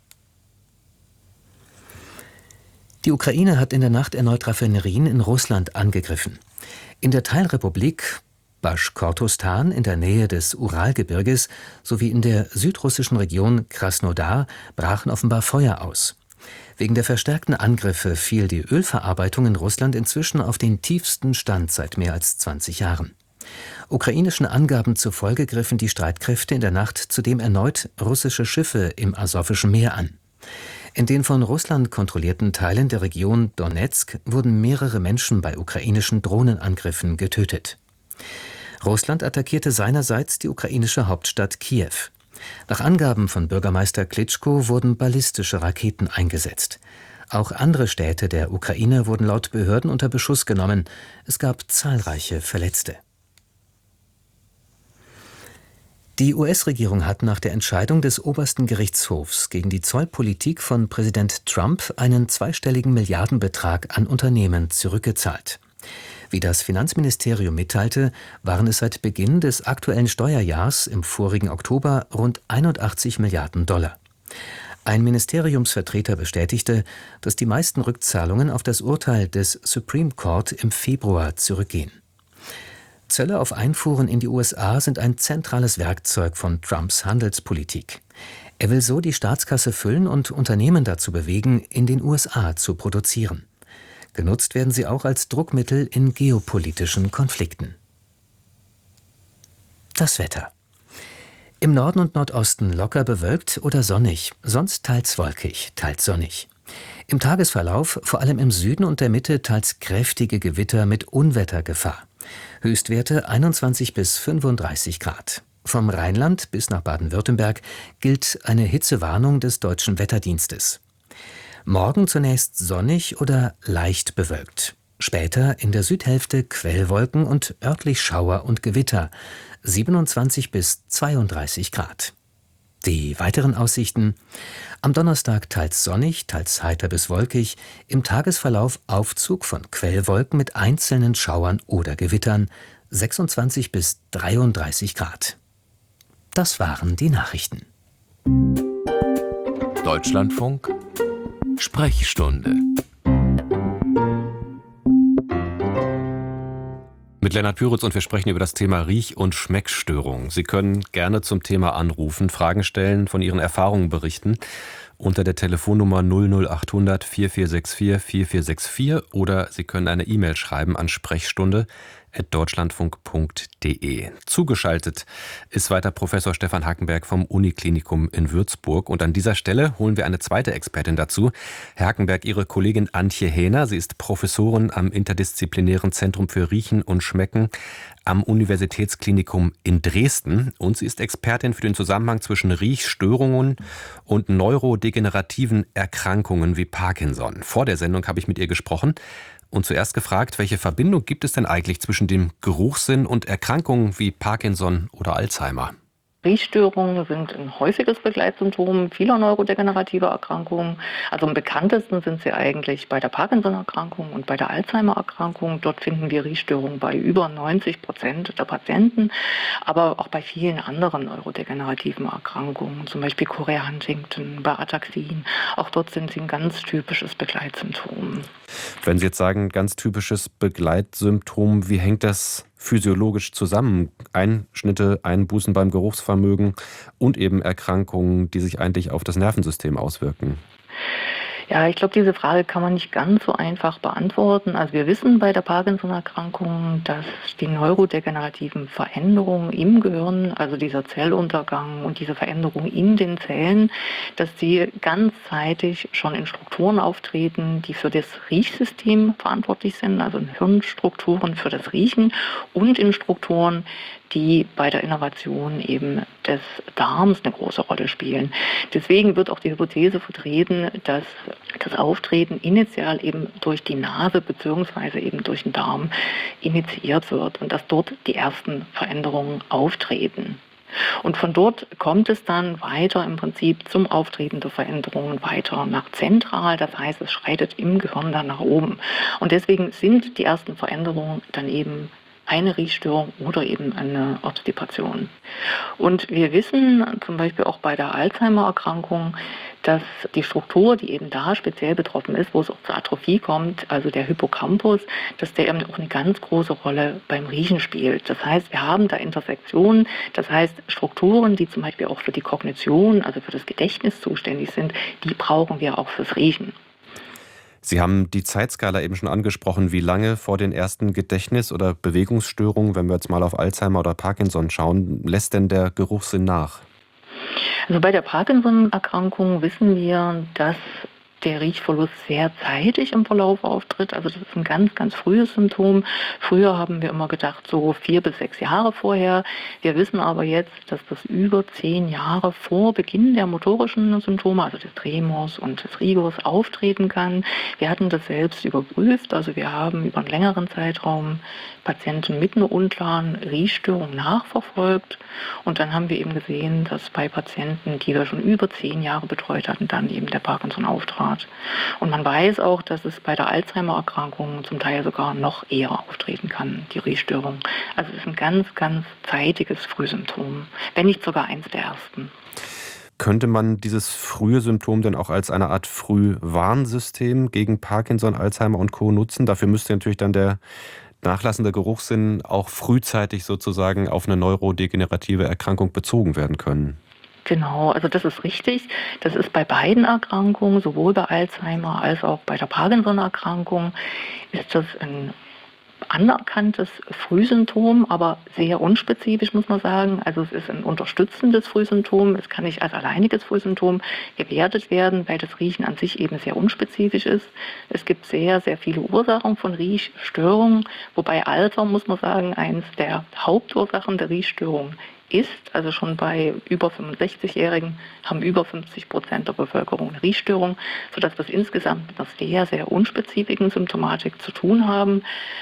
Speaker 1: Die Ukraine hat in der Nacht erneut Raffinerien in Russland angegriffen. In der Teilrepublik Baschkortostan in der Nähe des Uralgebirges sowie in der südrussischen Region Krasnodar brachen offenbar Feuer aus. Wegen der verstärkten Angriffe fiel die Ölverarbeitung in Russland inzwischen auf den tiefsten Stand seit mehr als 20 Jahren. Ukrainischen Angaben zufolge griffen die Streitkräfte in der Nacht zudem erneut russische Schiffe im Asowischen Meer an. In den von Russland kontrollierten Teilen der Region Donezk wurden mehrere Menschen bei ukrainischen Drohnenangriffen getötet. Russland attackierte seinerseits die ukrainische Hauptstadt Kiew. Nach Angaben von Bürgermeister Klitschko wurden ballistische Raketen eingesetzt. Auch andere Städte der Ukraine wurden laut Behörden unter Beschuss genommen. Es gab zahlreiche Verletzte. Die US-Regierung hat nach der Entscheidung des obersten Gerichtshofs gegen die Zollpolitik von Präsident Trump einen zweistelligen Milliardenbetrag an Unternehmen zurückgezahlt. Wie das Finanzministerium mitteilte, waren es seit Beginn des aktuellen Steuerjahrs im vorigen Oktober rund 81 Milliarden Dollar. Ein Ministeriumsvertreter bestätigte, dass die meisten Rückzahlungen auf das Urteil des Supreme Court im Februar zurückgehen. Zölle auf Einfuhren in die USA sind ein zentrales Werkzeug von Trumps Handelspolitik. Er will so die Staatskasse füllen und Unternehmen dazu bewegen, in den USA zu produzieren. Genutzt werden sie auch als Druckmittel in geopolitischen Konflikten. Das Wetter. Im Norden und Nordosten locker bewölkt oder sonnig, sonst teils wolkig, teils sonnig. Im Tagesverlauf vor allem im Süden und der Mitte teils kräftige Gewitter mit Unwettergefahr. Höchstwerte 21 bis 35 Grad. Vom Rheinland bis nach Baden-Württemberg gilt eine Hitzewarnung des Deutschen Wetterdienstes. Morgen zunächst sonnig oder leicht bewölkt. Später in der Südhälfte Quellwolken und örtlich Schauer und Gewitter. 27 bis 32 Grad. Die weiteren Aussichten: am Donnerstag teils sonnig, teils heiter bis wolkig, im Tagesverlauf Aufzug von Quellwolken mit einzelnen Schauern oder Gewittern, 26 bis 33 Grad. Das waren die Nachrichten.
Speaker 13: Deutschlandfunk Sprechstunde
Speaker 2: mit Lennart Püritz, und wir sprechen über das Thema Riech- und Schmeckstörungen. Sie können gerne zum Thema anrufen, Fragen stellen, von Ihren Erfahrungen berichten unter der Telefonnummer 00800 4464 4464 oder Sie können eine E-Mail schreiben an sprechstunde@deutschlandfunk.de. Zugeschaltet ist weiter Professor Stefan Hackenberg vom Uniklinikum in Würzburg. Und an dieser Stelle holen wir eine zweite Expertin dazu. Herr Hackenberg, Ihre Kollegin Antje Hähner. Sie ist Professorin am Interdisziplinären Zentrum für Riechen und Schmecken am Universitätsklinikum in Dresden. Und sie ist Expertin für den Zusammenhang zwischen Riechstörungen und neurodegenerativen Erkrankungen wie Parkinson. Vor der Sendung habe ich mit ihr gesprochen und zuerst gefragt, welche Verbindung gibt es denn eigentlich zwischen dem Geruchssinn und Erkrankungen wie Parkinson oder Alzheimer?
Speaker 14: Riechstörungen sind ein häufiges Begleitsymptom vieler neurodegenerativer Erkrankungen. Also am bekanntesten sind sie eigentlich bei der Parkinson-Erkrankung und bei der Alzheimer-Erkrankung. Dort finden wir Riechstörungen bei über 90% der Patienten, aber auch bei vielen anderen neurodegenerativen Erkrankungen, zum Beispiel Chorea-Huntington, bei Ataxien. Auch dort sind sie ein ganz typisches Begleitsymptom.
Speaker 2: Wenn Sie jetzt sagen, ganz typisches Begleitsymptom, wie hängt das physiologisch zusammen? Einschnitte, Einbußen beim Geruchsvermögen und eben Erkrankungen, die sich eigentlich auf das Nervensystem auswirken.
Speaker 14: Ja, ich glaube, diese Frage kann man nicht ganz so einfach beantworten. Also wir wissen bei der Parkinson-Erkrankung, dass die neurodegenerativen Veränderungen im Gehirn, also dieser Zelluntergang und diese Veränderungen in den Zellen, dass die ganzzeitig schon in Strukturen auftreten, die für das Riechsystem verantwortlich sind, also in Hirnstrukturen für das Riechen und in Strukturen, die bei der Innervation eben des Darms eine große Rolle spielen. Deswegen wird auch die Hypothese vertreten, dass das Auftreten initial eben durch die Nase bzw. eben durch den Darm initiiert wird und dass dort die ersten Veränderungen auftreten. Und von dort kommt es dann weiter im Prinzip zum Auftreten der Veränderungen weiter nach zentral, das heißt, es schreitet im Gehirn dann nach oben. Und deswegen sind die ersten Veränderungen dann eben eine Riechstörung oder eben eine Obstipation. Und wir wissen zum Beispiel auch bei der Alzheimer-Erkrankung, dass die Struktur, die eben da speziell betroffen ist, wo es auch zur Atrophie kommt, also der Hippocampus, dass der eben auch eine ganz große Rolle beim Riechen spielt. Das heißt, wir haben da Intersektionen, das heißt Strukturen, die zum Beispiel auch für die Kognition, also für das Gedächtnis zuständig sind, die brauchen wir auch fürs Riechen.
Speaker 2: Sie haben die Zeitskala eben schon angesprochen. Wie lange vor den ersten Gedächtnis- oder Bewegungsstörungen, wenn wir jetzt mal auf Alzheimer oder Parkinson schauen, lässt denn der Geruchssinn nach?
Speaker 14: Also bei der Parkinson-Erkrankung wissen wir, dass der Riechverlust sehr zeitig im Verlauf auftritt. Also das ist ein ganz, ganz frühes Symptom. Früher haben wir immer gedacht, so 4 bis 6 Jahre vorher. Wir wissen aber jetzt, dass das über 10 Jahre vor Beginn der motorischen Symptome, also des Tremors und des Rigors, auftreten kann. Wir hatten das selbst überprüft. Also wir haben über einen längeren Zeitraum Patienten mit einer unklaren Riechstörung nachverfolgt. Und dann haben wir eben gesehen, dass bei Patienten, die wir schon über 10 Jahre betreut hatten, dann eben der Parkinson auftrat. Und man weiß auch, dass es bei der Alzheimer-Erkrankung zum Teil sogar noch eher auftreten kann, die Riechstörung. Also es ist ein ganz, ganz zeitiges Frühsymptom, wenn nicht sogar eins der ersten.
Speaker 2: Könnte man dieses frühe Symptom denn auch als eine Art Frühwarnsystem gegen Parkinson, Alzheimer und Co. nutzen? Dafür müsste natürlich dann der nachlassende Geruchssinn auch frühzeitig sozusagen auf eine neurodegenerative Erkrankung bezogen werden können.
Speaker 14: Genau, also das ist richtig. Das ist bei beiden Erkrankungen, sowohl bei Alzheimer als auch bei der Parkinson-Erkrankung, ist das ein anerkanntes Frühsymptom, aber sehr unspezifisch, muss man sagen. Also es ist ein unterstützendes Frühsymptom. Es kann nicht als alleiniges Frühsymptom gewertet werden, weil das Riechen an sich eben sehr unspezifisch ist. Es gibt sehr, sehr viele Ursachen von Riechstörungen, wobei Alter, muss man sagen, eines der Hauptursachen der Riechstörung ist. Also schon bei über 65-Jährigen haben über 50% der Bevölkerung eine Riechstörung, sodass wir es insgesamt mit einer sehr, sehr unspezifischen Symptomatik zu tun haben.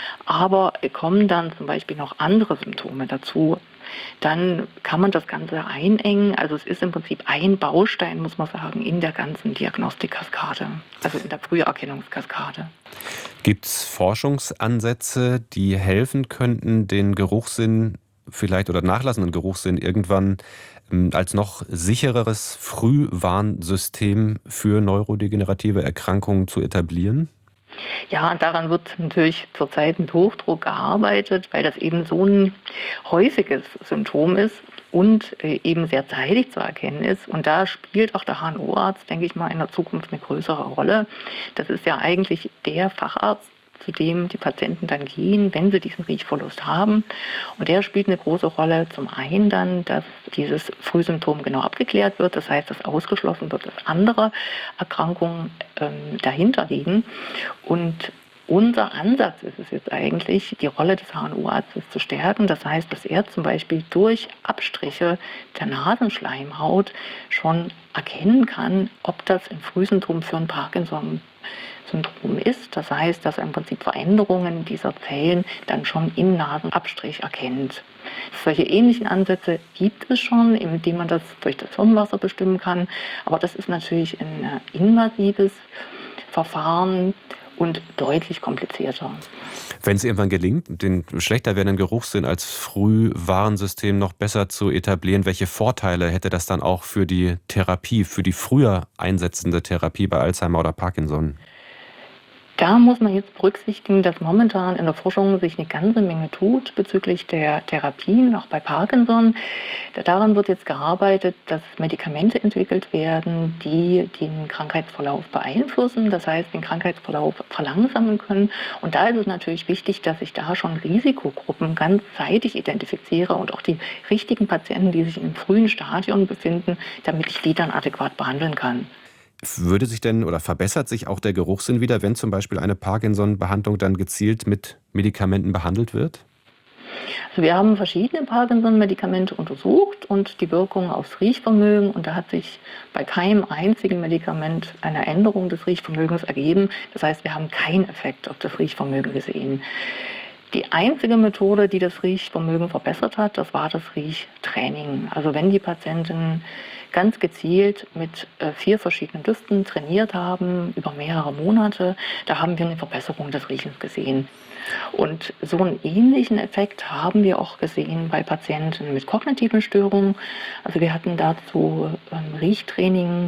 Speaker 14: Aber kommen dann zum Beispiel noch andere Symptome dazu, dann kann man das Ganze einengen. Also es ist im Prinzip ein Baustein, muss man sagen, in der ganzen Diagnostikkaskade, also in der Früherkennungskaskade.
Speaker 2: Gibt es Forschungsansätze, die helfen könnten, den Geruchssinn vielleicht oder nachlassenden Geruchssinn irgendwann als noch sichereres Frühwarnsystem für neurodegenerative Erkrankungen zu etablieren?
Speaker 14: Ja, und daran wird natürlich zurzeit mit Hochdruck gearbeitet, weil das eben so ein häufiges Symptom ist und eben sehr zeitig zu erkennen ist. Und da spielt auch der HNO-Arzt, denke ich mal, in der Zukunft eine größere Rolle. Das ist ja eigentlich der Facharzt, zu dem die Patienten dann gehen, wenn sie diesen Riechverlust haben. Und der spielt eine große Rolle. Zum einen dann, dass dieses Frühsymptom genau abgeklärt wird. Das heißt, dass ausgeschlossen wird, dass andere Erkrankungen dahinter liegen. Und unser Ansatz ist es jetzt eigentlich, die Rolle des HNO-Arztes zu stärken. Das heißt, dass er zum Beispiel durch Abstriche der Nasenschleimhaut schon erkennen kann, ob das ein Frühsymptom für ein Parkinson-Syndrom ist. Das heißt, dass er im Prinzip Veränderungen dieser Zellen dann schon im Nasenabstrich erkennt. Solche ähnlichen Ansätze gibt es schon, indem man das durch das Hirnwasser bestimmen kann. Aber das ist natürlich ein invasives Verfahren und deutlich komplizierter.
Speaker 2: Wenn es irgendwann gelingt, den schlechter werdenden Geruchssinn als Frühwarnsystem noch besser zu etablieren, welche Vorteile hätte das dann auch für die Therapie, für die früher einsetzende Therapie bei Alzheimer oder Parkinson?
Speaker 14: Da muss man jetzt berücksichtigen, dass momentan in der Forschung sich eine ganze Menge tut bezüglich der Therapien, auch bei Parkinson. Daran wird jetzt gearbeitet, dass Medikamente entwickelt werden, die den Krankheitsverlauf beeinflussen, das heißt den Krankheitsverlauf verlangsamen können. Und da ist es natürlich wichtig, dass ich da schon Risikogruppen ganz zeitig identifiziere und auch die richtigen Patienten, die sich im frühen Stadium befinden, damit ich die dann adäquat behandeln kann.
Speaker 2: Würde sich denn oder verbessert sich auch der Geruchssinn wieder, wenn zum Beispiel eine Parkinson-Behandlung dann gezielt mit Medikamenten behandelt wird?
Speaker 14: Also wir haben verschiedene Parkinson-Medikamente untersucht und die Wirkung aufs Riechvermögen. Und da hat sich bei keinem einzigen Medikament eine Änderung des Riechvermögens ergeben. Das heißt, wir haben keinen Effekt auf das Riechvermögen gesehen. Die einzige Methode, die das Riechvermögen verbessert hat, das war das Riechtraining. Also wenn die Patienten ganz gezielt mit 4 verschiedenen Düften trainiert haben über mehrere Monate, da haben wir eine Verbesserung des Riechens gesehen. Und so einen ähnlichen Effekt haben wir auch gesehen bei Patienten mit kognitiven Störungen. Also wir hatten dazu Riechtraining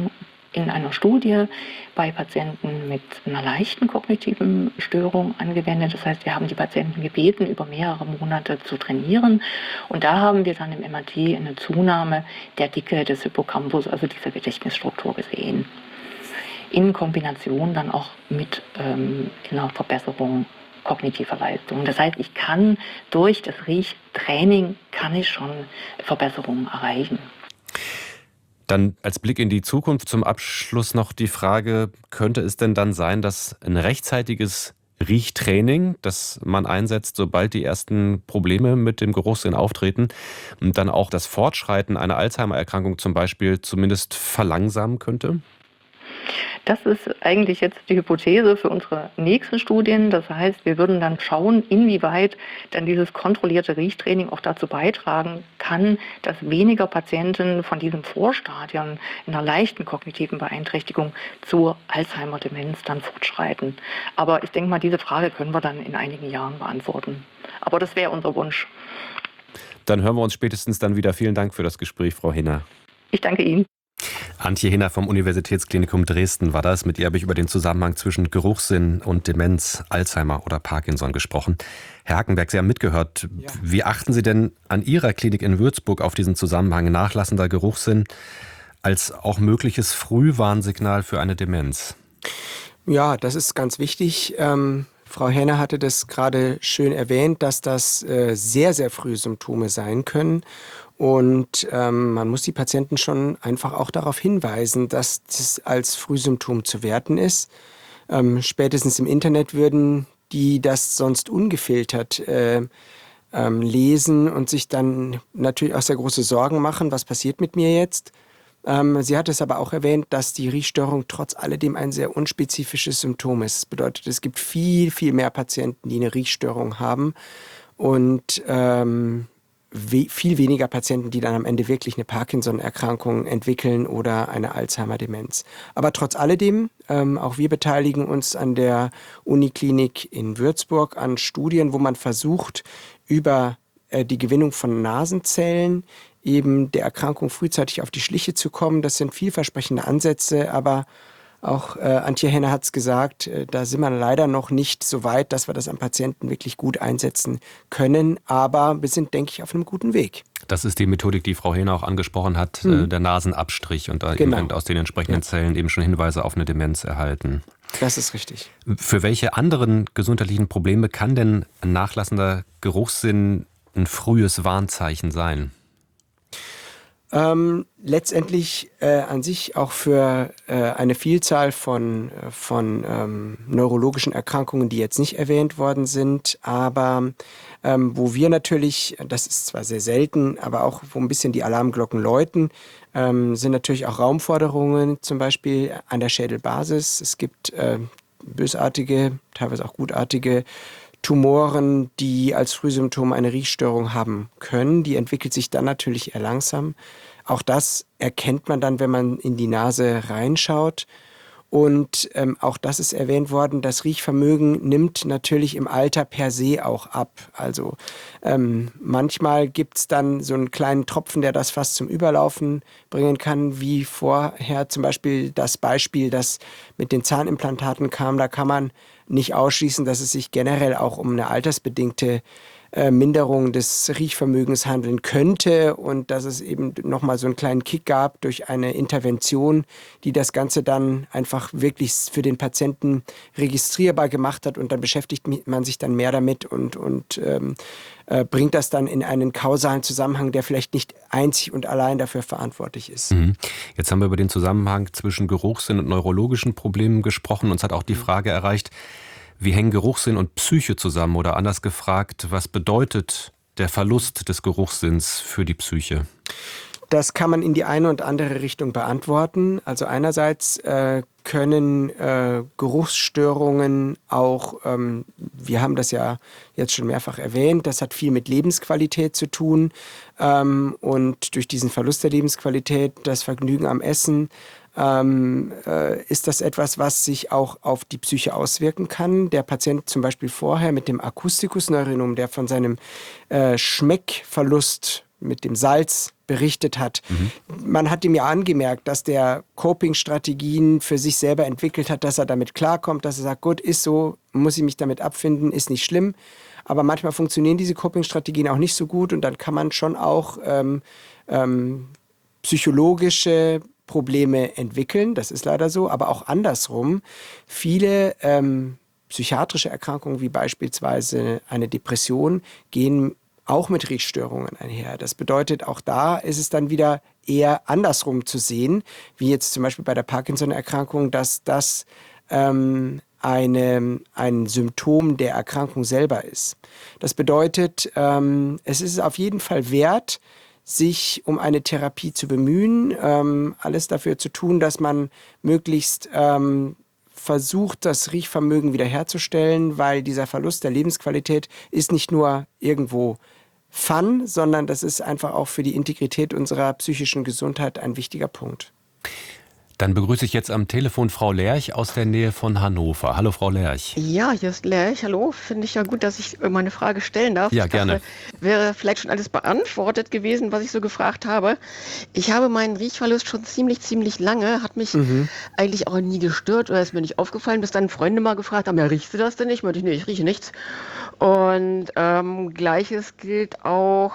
Speaker 14: in einer Studie bei Patienten mit einer leichten kognitiven Störung angewendet. Das heißt, wir haben die Patienten gebeten, über mehrere Monate zu trainieren. Und da haben wir dann im MRT eine Zunahme der Dicke des Hippocampus, also dieser Gedächtnisstruktur, gesehen. In Kombination dann auch mit einer Verbesserung kognitiver Leistung. Das heißt, ich kann durch das Riechtraining schon Verbesserungen erreichen.
Speaker 2: Dann als Blick in die Zukunft zum Abschluss noch die Frage, könnte es denn dann sein, dass ein rechtzeitiges Riechtraining, das man einsetzt, sobald die ersten Probleme mit dem Geruchssinn auftreten, und dann auch das Fortschreiten einer Alzheimer-Erkrankung zum Beispiel zumindest verlangsamen könnte?
Speaker 14: Das ist eigentlich jetzt die Hypothese für unsere nächsten Studien. Das heißt, wir würden dann schauen, inwieweit dann dieses kontrollierte Riechtraining auch dazu beitragen kann, dass weniger Patienten von diesem Vorstadium einer leichten kognitiven Beeinträchtigung zur Alzheimer-Demenz dann fortschreiten. Aber ich denke mal, diese Frage können wir dann in einigen Jahren beantworten. Aber das wäre unser Wunsch.
Speaker 2: Dann hören wir uns spätestens dann wieder. Vielen Dank für das Gespräch, Frau Hinner.
Speaker 14: Ich danke Ihnen.
Speaker 2: Antje Hinner vom Universitätsklinikum Dresden war das. Mit ihr habe ich über den Zusammenhang zwischen Geruchssinn und Demenz, Alzheimer oder Parkinson gesprochen. Herr Hackenberg, Sie haben mitgehört. Ja. Wie achten Sie denn an Ihrer Klinik in Würzburg auf diesen Zusammenhang nachlassender Geruchssinn als auch mögliches Frühwarnsignal für eine Demenz?
Speaker 10: Ja, das ist ganz wichtig. Frau Henner hatte das gerade schön erwähnt, dass das sehr, sehr frühe Symptome sein können. Und man muss die Patienten schon einfach auch darauf hinweisen, dass das als Frühsymptom zu werten ist. Spätestens im Internet würden die das sonst ungefiltert lesen und sich dann natürlich auch sehr große Sorgen machen, was passiert mit mir jetzt. Sie hat es aber auch erwähnt, dass die Riechstörung trotz alledem ein sehr unspezifisches Symptom ist. Das bedeutet, es gibt viel, viel mehr Patienten, die eine Riechstörung haben und viel weniger Patienten, die dann am Ende wirklich eine Parkinson-Erkrankung entwickeln oder eine Alzheimer-Demenz. Aber trotz alledem, auch wir beteiligen uns an der Uniklinik in Würzburg an Studien, wo man versucht, über die Gewinnung von Nasenzellen eben der Erkrankung frühzeitig auf die Schliche zu kommen. Das sind vielversprechende Ansätze, aber auch Antje Henner hat es gesagt, da sind wir leider noch nicht so weit, dass wir das am Patienten wirklich gut einsetzen können. Aber wir sind, denke ich, auf einem guten Weg.
Speaker 2: Das ist die Methodik, die Frau Henner auch angesprochen hat, der Nasenabstrich und da eben aus den entsprechenden Zellen eben schon Hinweise auf eine Demenz erhalten.
Speaker 10: Das ist richtig.
Speaker 2: Für welche anderen gesundheitlichen Probleme kann denn ein nachlassender Geruchssinn ein frühes Warnzeichen sein?
Speaker 10: Letztendlich an sich auch für eine Vielzahl von neurologischen Erkrankungen, die jetzt nicht erwähnt worden sind, aber wo wir natürlich, das ist zwar sehr selten, aber auch wo ein bisschen die Alarmglocken läuten, sind natürlich auch Raumforderungen, zum Beispiel an der Schädelbasis. Es gibt bösartige, teilweise auch gutartige Tumoren, die als Frühsymptom eine Riechstörung haben können. Die entwickelt sich dann natürlich eher langsam. Auch das erkennt man dann, wenn man in die Nase reinschaut. Und auch das ist erwähnt worden, das Riechvermögen nimmt natürlich im Alter per se auch ab. Also manchmal gibt es dann so einen kleinen Tropfen, der das fast zum Überlaufen bringen kann, wie vorher zum Beispiel das Beispiel, das mit den Zahnimplantaten kam. Da kann man nicht ausschließen, dass es sich generell auch um eine altersbedingte Minderung des Riechvermögens handeln könnte und dass es eben nochmal so einen kleinen Kick gab durch eine Intervention, die das Ganze dann einfach wirklich für den Patienten registrierbar gemacht hat und dann beschäftigt man sich dann mehr damit und bringt das dann in einen kausalen Zusammenhang, der vielleicht nicht einzig und allein dafür verantwortlich ist.
Speaker 2: Jetzt haben wir über den Zusammenhang zwischen Geruchssinn und neurologischen Problemen gesprochen. Uns hat auch die Frage erreicht, wie hängen Geruchssinn und Psyche zusammen? Oder anders gefragt, was bedeutet der Verlust des Geruchssinns für die Psyche?
Speaker 10: Das kann man in die eine und andere Richtung beantworten. Also einerseits können Geruchsstörungen auch, wir haben das ja jetzt schon mehrfach erwähnt, das hat viel mit Lebensqualität zu tun. Und durch diesen Verlust der Lebensqualität, das Vergnügen am Essen, ist das etwas, was sich auch auf die Psyche auswirken kann. Der Patient zum Beispiel vorher mit dem Akustikus Neurinom, der von seinem Schmeckverlust mit dem Salz berichtet hat. Man hat ihm ja angemerkt, dass der Coping-Strategien für sich selber entwickelt hat, dass er damit klarkommt, dass er sagt, gut, ist so, muss ich mich damit abfinden, ist nicht schlimm. Aber manchmal funktionieren diese Coping-Strategien auch nicht so gut und dann kann man schon auch psychologische Probleme entwickeln, das ist leider so, aber auch andersrum. Viele psychiatrische Erkrankungen wie beispielsweise eine Depression gehen auch mit Riechstörungen einher. Das bedeutet, auch da ist es dann wieder eher andersrum zu sehen, wie jetzt zum Beispiel bei der Parkinson-Erkrankung, dass das ein Symptom der Erkrankung selber ist. Das bedeutet, es ist auf jeden Fall wert, sich um eine Therapie zu bemühen, alles dafür zu tun, dass man möglichst versucht, das Riechvermögen wiederherzustellen, weil dieser Verlust der Lebensqualität ist nicht nur irgendwo Fun, sondern das ist einfach auch für die Integrität unserer psychischen Gesundheit ein wichtiger Punkt.
Speaker 2: Dann begrüße ich jetzt am Telefon Frau Lerch aus der Nähe von Hannover. Hallo Frau Lerch.
Speaker 15: Ja, hier ist Lerch. Hallo. Finde ich ja gut, dass ich meine Frage stellen darf.
Speaker 2: Ja,
Speaker 15: ich
Speaker 2: gerne.
Speaker 15: dachte, wäre vielleicht schon alles beantwortet gewesen, was ich so gefragt habe. Ich habe meinen Riechverlust schon ziemlich lange. Hat mich eigentlich auch nie gestört oder ist mir nicht aufgefallen, bis dann Freunde mal gefragt haben, ja, riechst du das denn nicht? Meinte ich, nee, ich rieche nichts. Und Gleiches gilt auch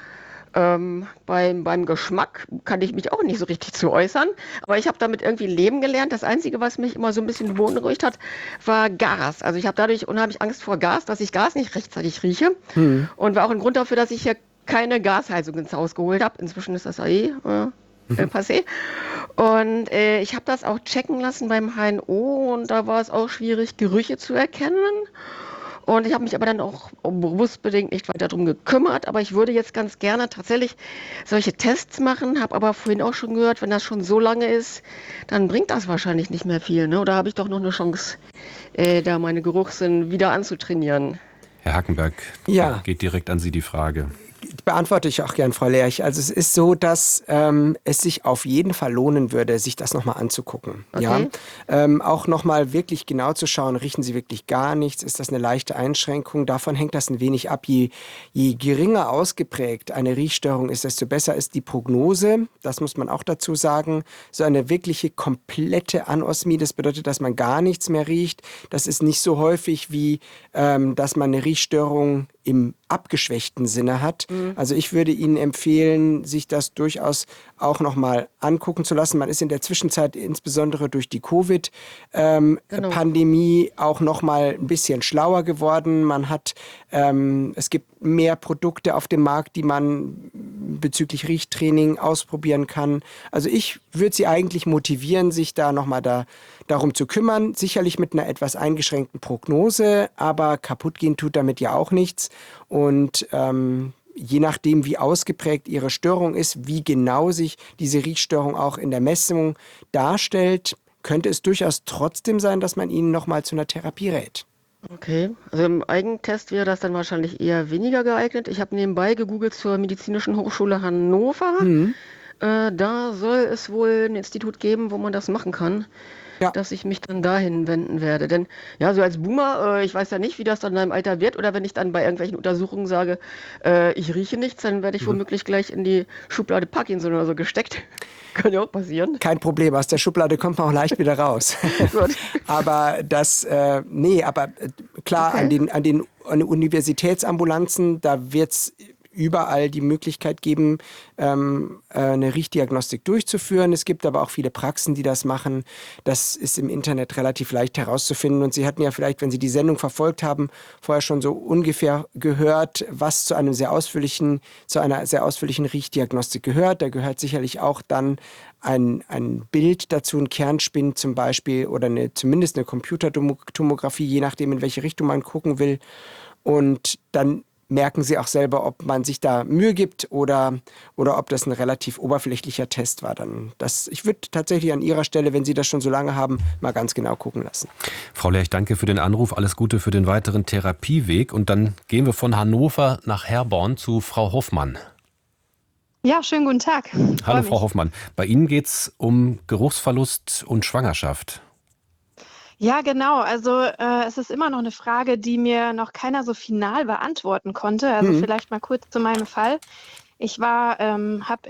Speaker 15: beim Geschmack, kann ich mich auch nicht so richtig zu äußern, aber ich habe damit irgendwie leben gelernt. Das Einzige, was mich immer so ein bisschen beunruhigt hat, war Gas. Also ich habe dadurch unheimlich Angst vor Gas, dass ich Gas nicht rechtzeitig rieche und war auch ein Grund dafür, dass ich hier keine Gasheizung ins Haus geholt habe. Inzwischen ist das ja passé. Und ich habe das auch checken lassen beim HNO und da war es auch schwierig, Gerüche zu erkennen. Und ich habe mich aber dann auch bewusst bedingt nicht weiter darum gekümmert. Aber ich würde jetzt ganz gerne tatsächlich solche Tests machen. Habe aber vorhin auch schon gehört, wenn das schon so lange ist, dann bringt das wahrscheinlich nicht mehr viel. Ne? Oder habe ich doch noch eine Chance, da meine Geruchssinn wieder anzutrainieren?
Speaker 2: Herr Hackenberg,
Speaker 10: Ja.
Speaker 2: geht direkt an Sie die Frage.
Speaker 10: Beantworte ich auch gern, Frau Lerch. Also es ist so, dass es sich auf jeden Fall lohnen würde, sich das nochmal anzugucken.
Speaker 15: Okay.
Speaker 10: Ja? Auch nochmal wirklich genau zu schauen, riechen Sie wirklich gar nichts? Ist das eine leichte Einschränkung? Davon hängt das ein wenig ab. Je geringer ausgeprägt eine Riechstörung ist, desto besser ist die Prognose. Das muss man auch dazu sagen. So eine wirkliche komplette Anosmie, das bedeutet, dass man gar nichts mehr riecht. Das ist nicht so häufig wie, dass man eine Riechstörung im abgeschwächten Sinne hat. Also ich würde Ihnen empfehlen, sich das durchaus auch nochmal angucken zu lassen. Man ist in der Zwischenzeit insbesondere durch die Covid-Pandemie auch nochmal ein bisschen schlauer geworden. Man hat, es gibt mehr Produkte auf dem Markt, die man bezüglich Riechtraining ausprobieren kann. Also ich würde Sie eigentlich motivieren, sich da nochmal darum zu kümmern. Sicherlich mit einer etwas eingeschränkten Prognose, aber kaputt gehen tut damit ja auch nichts. Und je nachdem, wie ausgeprägt Ihre Störung ist, wie genau sich diese Riechstörung auch in der Messung darstellt, könnte es durchaus trotzdem sein, dass man Ihnen nochmal zu einer Therapie rät.
Speaker 15: Okay, also im Eigentest wäre das dann wahrscheinlich eher weniger geeignet. Ich habe nebenbei gegoogelt zur Medizinischen Hochschule Hannover. Da soll es wohl ein Institut geben, wo man das machen kann, dass ich mich dann dahin wenden werde. Denn ja, so als Boomer, ich weiß ja nicht, wie das dann in meinem Alter wird. Oder wenn ich dann bei irgendwelchen Untersuchungen sage, ich rieche nichts, dann werde ich womöglich gleich in die Schublade Parkinson oder so gesteckt. Kann ja auch passieren.
Speaker 10: Kein Problem, aus der Schublade kommt man auch leicht wieder raus. Aber klar,
Speaker 15: Okay.
Speaker 10: an den Universitätsambulanzen, da wird es überall die Möglichkeit geben, eine Riechdiagnostik durchzuführen. Es gibt aber auch viele Praxen, die das machen. Das ist im Internet relativ leicht herauszufinden. Und Sie hatten ja vielleicht, wenn Sie die Sendung verfolgt haben, vorher schon so ungefähr gehört, was zu einer sehr ausführlichen Riechdiagnostik gehört. Da gehört sicherlich auch dann ein Bild dazu, ein Kernspin zum Beispiel oder zumindest eine Computertomographie, je nachdem, in welche Richtung man gucken will. Und dann merken Sie auch selber, ob man sich da Mühe gibt oder ob das ein relativ oberflächlicher Test war. Ich würde tatsächlich an Ihrer Stelle, wenn Sie das schon so lange haben, mal ganz genau gucken lassen.
Speaker 2: Frau Lerch, danke für den Anruf. Alles Gute für den weiteren Therapieweg. Und dann gehen wir von Hannover nach Herborn zu Frau Hoffmann.
Speaker 16: Ja, schönen guten Tag.
Speaker 2: Hallo Frau Hoffmann. Bei Ihnen geht es um Geruchsverlust und Schwangerschaft.
Speaker 16: Ja, genau. Also es ist immer noch eine Frage, die mir noch keiner so final beantworten konnte. Also vielleicht mal kurz zu meinem Fall. Ich habe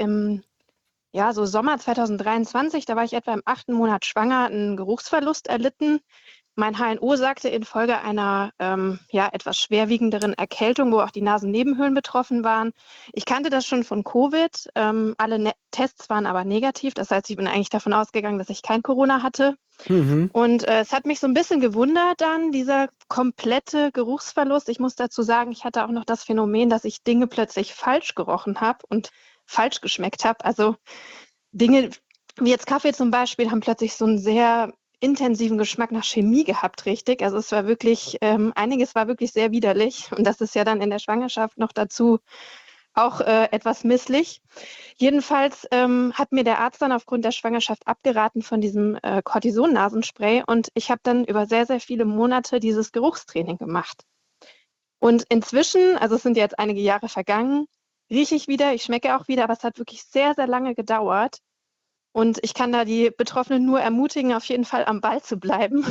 Speaker 16: so Sommer 2023, da war ich etwa im 8. Monat schwanger, einen Geruchsverlust erlitten. Mein HNO sagte infolge einer etwas schwerwiegenderen Erkältung, wo auch die Nasennebenhöhlen betroffen waren. Ich kannte das schon von Covid. Alle Tests waren aber negativ. Das heißt, ich bin eigentlich davon ausgegangen, dass ich kein Corona hatte.
Speaker 10: Mhm.
Speaker 16: Und es hat mich so ein bisschen gewundert dann, dieser komplette Geruchsverlust. Ich muss dazu sagen, ich hatte auch noch das Phänomen, dass ich Dinge plötzlich falsch gerochen habe und falsch geschmeckt habe. Also Dinge wie jetzt Kaffee zum Beispiel haben plötzlich so einen sehr intensiven Geschmack nach Chemie gehabt, richtig. Also es war wirklich, einiges war wirklich sehr widerlich. Und das ist ja dann in der Schwangerschaft noch dazu auch etwas misslich. Jedenfalls hat mir der Arzt dann aufgrund der Schwangerschaft abgeraten von diesem Cortison-Nasenspray. Und ich habe dann über sehr, sehr viele Monate dieses Geruchstraining gemacht. Und inzwischen, also es sind jetzt einige Jahre vergangen, rieche ich wieder, ich schmecke auch wieder, aber es hat wirklich sehr, sehr lange gedauert. Und ich kann da die Betroffenen nur ermutigen, auf jeden Fall am Ball zu bleiben.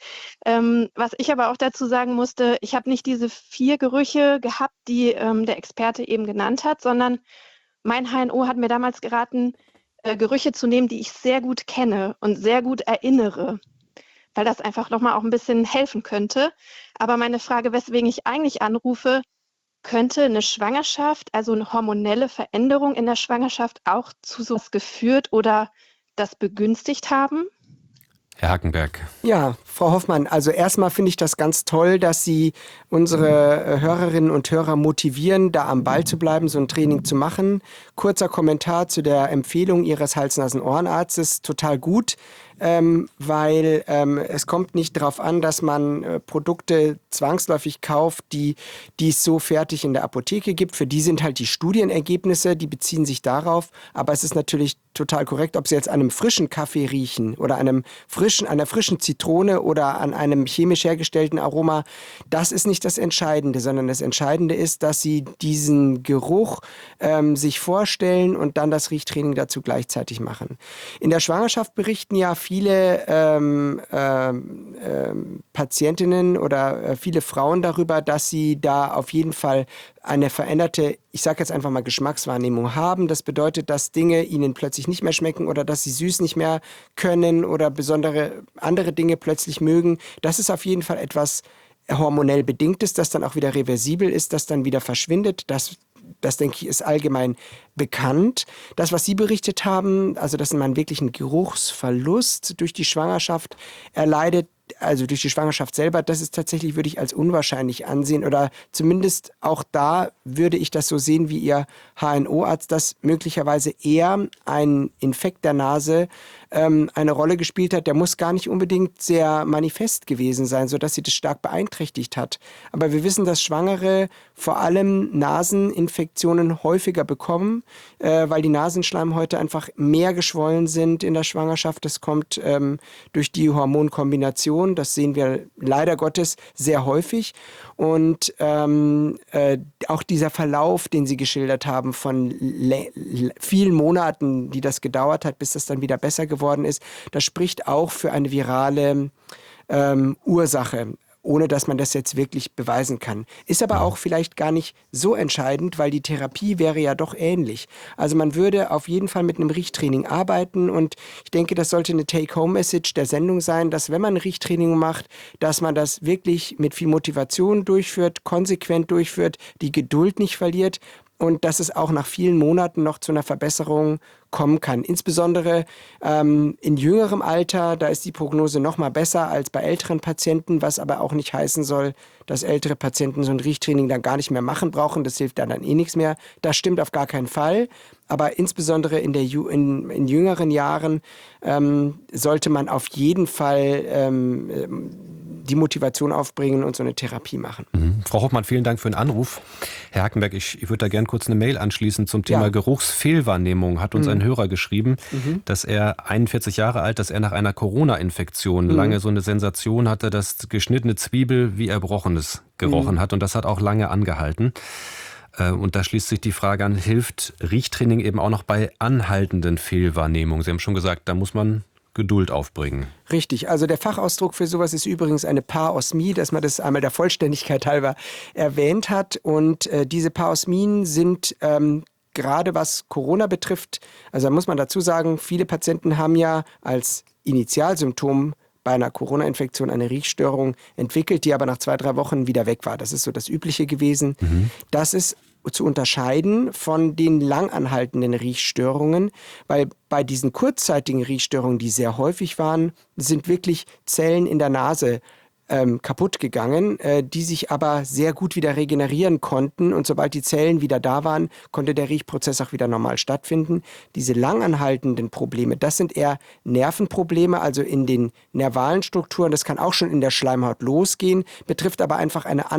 Speaker 16: Was ich aber auch dazu sagen musste, ich habe nicht diese 4 Gerüche gehabt, die der Experte eben genannt hat, sondern mein HNO hat mir damals geraten, Gerüche zu nehmen, die ich sehr gut kenne und sehr gut erinnere, weil das einfach nochmal auch ein bisschen helfen könnte. Aber meine Frage, weswegen ich eigentlich anrufe, könnte eine Schwangerschaft, also eine hormonelle Veränderung in der Schwangerschaft auch zu sowas geführt oder das begünstigt haben?
Speaker 2: Herr Hackenberg.
Speaker 10: Ja, Frau Hoffmann, also erstmal finde ich das ganz toll, dass Sie unsere Hörerinnen und Hörer motivieren, da am Ball zu bleiben, so ein Training zu machen. Kurzer Kommentar zu der Empfehlung Ihres Hals-Nasen-Ohrenarztes, total gut. Weil es kommt nicht darauf an, dass man Produkte zwangsläufig kauft, die es so fertig in der Apotheke gibt. Für die sind halt die Studienergebnisse, die beziehen sich darauf. Aber es ist natürlich total korrekt, ob Sie jetzt an einem frischen Kaffee riechen oder an einer frischen Zitrone oder an einem chemisch hergestellten Aroma. Das ist nicht das Entscheidende, sondern das Entscheidende ist, dass Sie diesen Geruch sich vorstellen und dann das Riechtraining dazu gleichzeitig machen. In der Schwangerschaft berichten ja viele Patientinnen oder viele Frauen darüber, dass sie da auf jeden Fall eine veränderte, ich sage jetzt einfach mal Geschmackswahrnehmung haben. Das bedeutet, dass Dinge ihnen plötzlich nicht mehr schmecken oder dass sie süß nicht mehr können oder besondere andere Dinge plötzlich mögen. Das ist auf jeden Fall etwas hormonell Bedingtes, das dann auch wieder reversibel ist, das dann wieder verschwindet. Das denke ich, ist allgemein bekannt. Das, was Sie berichtet haben, also dass man wirklich einen Geruchsverlust durch die Schwangerschaft erleidet, also durch die Schwangerschaft selber, das ist tatsächlich, würde ich als unwahrscheinlich ansehen oder zumindest auch da würde ich das so sehen wie Ihr HNO-Arzt, dass möglicherweise eher ein Infekt der Nase eine Rolle gespielt hat. Der muss gar nicht unbedingt sehr manifest gewesen sein, sodass sie das stark beeinträchtigt hat. Aber wir wissen, dass Schwangere vor allem Naseninfektionen häufiger bekommen, weil die Nasenschleimhäute einfach mehr geschwollen sind in der Schwangerschaft. Das kommt durch die Hormonkombination. Das sehen wir leider Gottes sehr häufig. Und auch dieser Verlauf, den Sie geschildert haben, von vielen Monaten, die das gedauert hat, bis das dann wieder besser geworden ist, das spricht auch für eine virale Ursache, ohne dass man das jetzt wirklich beweisen kann. Ist aber auch vielleicht gar nicht so entscheidend, weil die Therapie wäre ja doch ähnlich. Also man würde auf jeden Fall mit einem Riechtraining arbeiten und ich denke, das sollte eine Take-Home-Message der Sendung sein, dass wenn man ein Riechtraining macht, dass man das wirklich mit viel Motivation durchführt, konsequent durchführt, die Geduld nicht verliert und dass es auch nach vielen Monaten noch zu einer Verbesserung kommen kann. Insbesondere in jüngerem Alter, da ist die Prognose noch mal besser als bei älteren Patienten, was aber auch nicht heißen soll, dass ältere Patienten so ein Riechtraining dann gar nicht mehr machen brauchen. Das hilft dann eh nichts mehr. Das stimmt auf gar keinen Fall. Aber insbesondere in jüngeren Jahren sollte man auf jeden Fall die Motivation aufbringen und so eine Therapie machen.
Speaker 2: Frau Hoffmann, vielen Dank für den Anruf. Herr Hackenberg, ich würde da gerne kurz eine Mail anschließen zum Thema Geruchsfehlwahrnehmung. Hat uns ein Hörer geschrieben, dass er 41 Jahre alt, dass er nach einer Corona-Infektion lange so eine Sensation hatte, dass geschnittene Zwiebel wie Erbrochenes gerochen hat und das hat auch lange angehalten. Und da schließt sich die Frage an, hilft Riechtraining eben auch noch bei anhaltenden Fehlwahrnehmungen? Sie haben schon gesagt, da muss man Geduld aufbringen.
Speaker 10: Richtig, also der Fachausdruck für sowas ist übrigens eine Parosmie, dass man das einmal der Vollständigkeit halber erwähnt hat. Und diese Parosmien sind gerade was Corona betrifft, also da muss man dazu sagen, viele Patienten haben ja als Initialsymptom bei einer Corona-Infektion eine Riechstörung entwickelt, die aber nach 2-3 Wochen wieder weg war. Das ist so das Übliche gewesen. Das ist zu unterscheiden von den langanhaltenden Riechstörungen, weil bei diesen kurzzeitigen Riechstörungen, die sehr häufig waren, sind wirklich Zellen in der Nase kaputt gegangen, die sich aber sehr gut wieder regenerieren konnten. Und sobald die Zellen wieder da waren, konnte der Riechprozess auch wieder normal stattfinden. Diese langanhaltenden Probleme, das sind eher Nervenprobleme, also in den nervalen Strukturen. Das kann auch schon in der Schleimhaut losgehen, betrifft aber einfach eine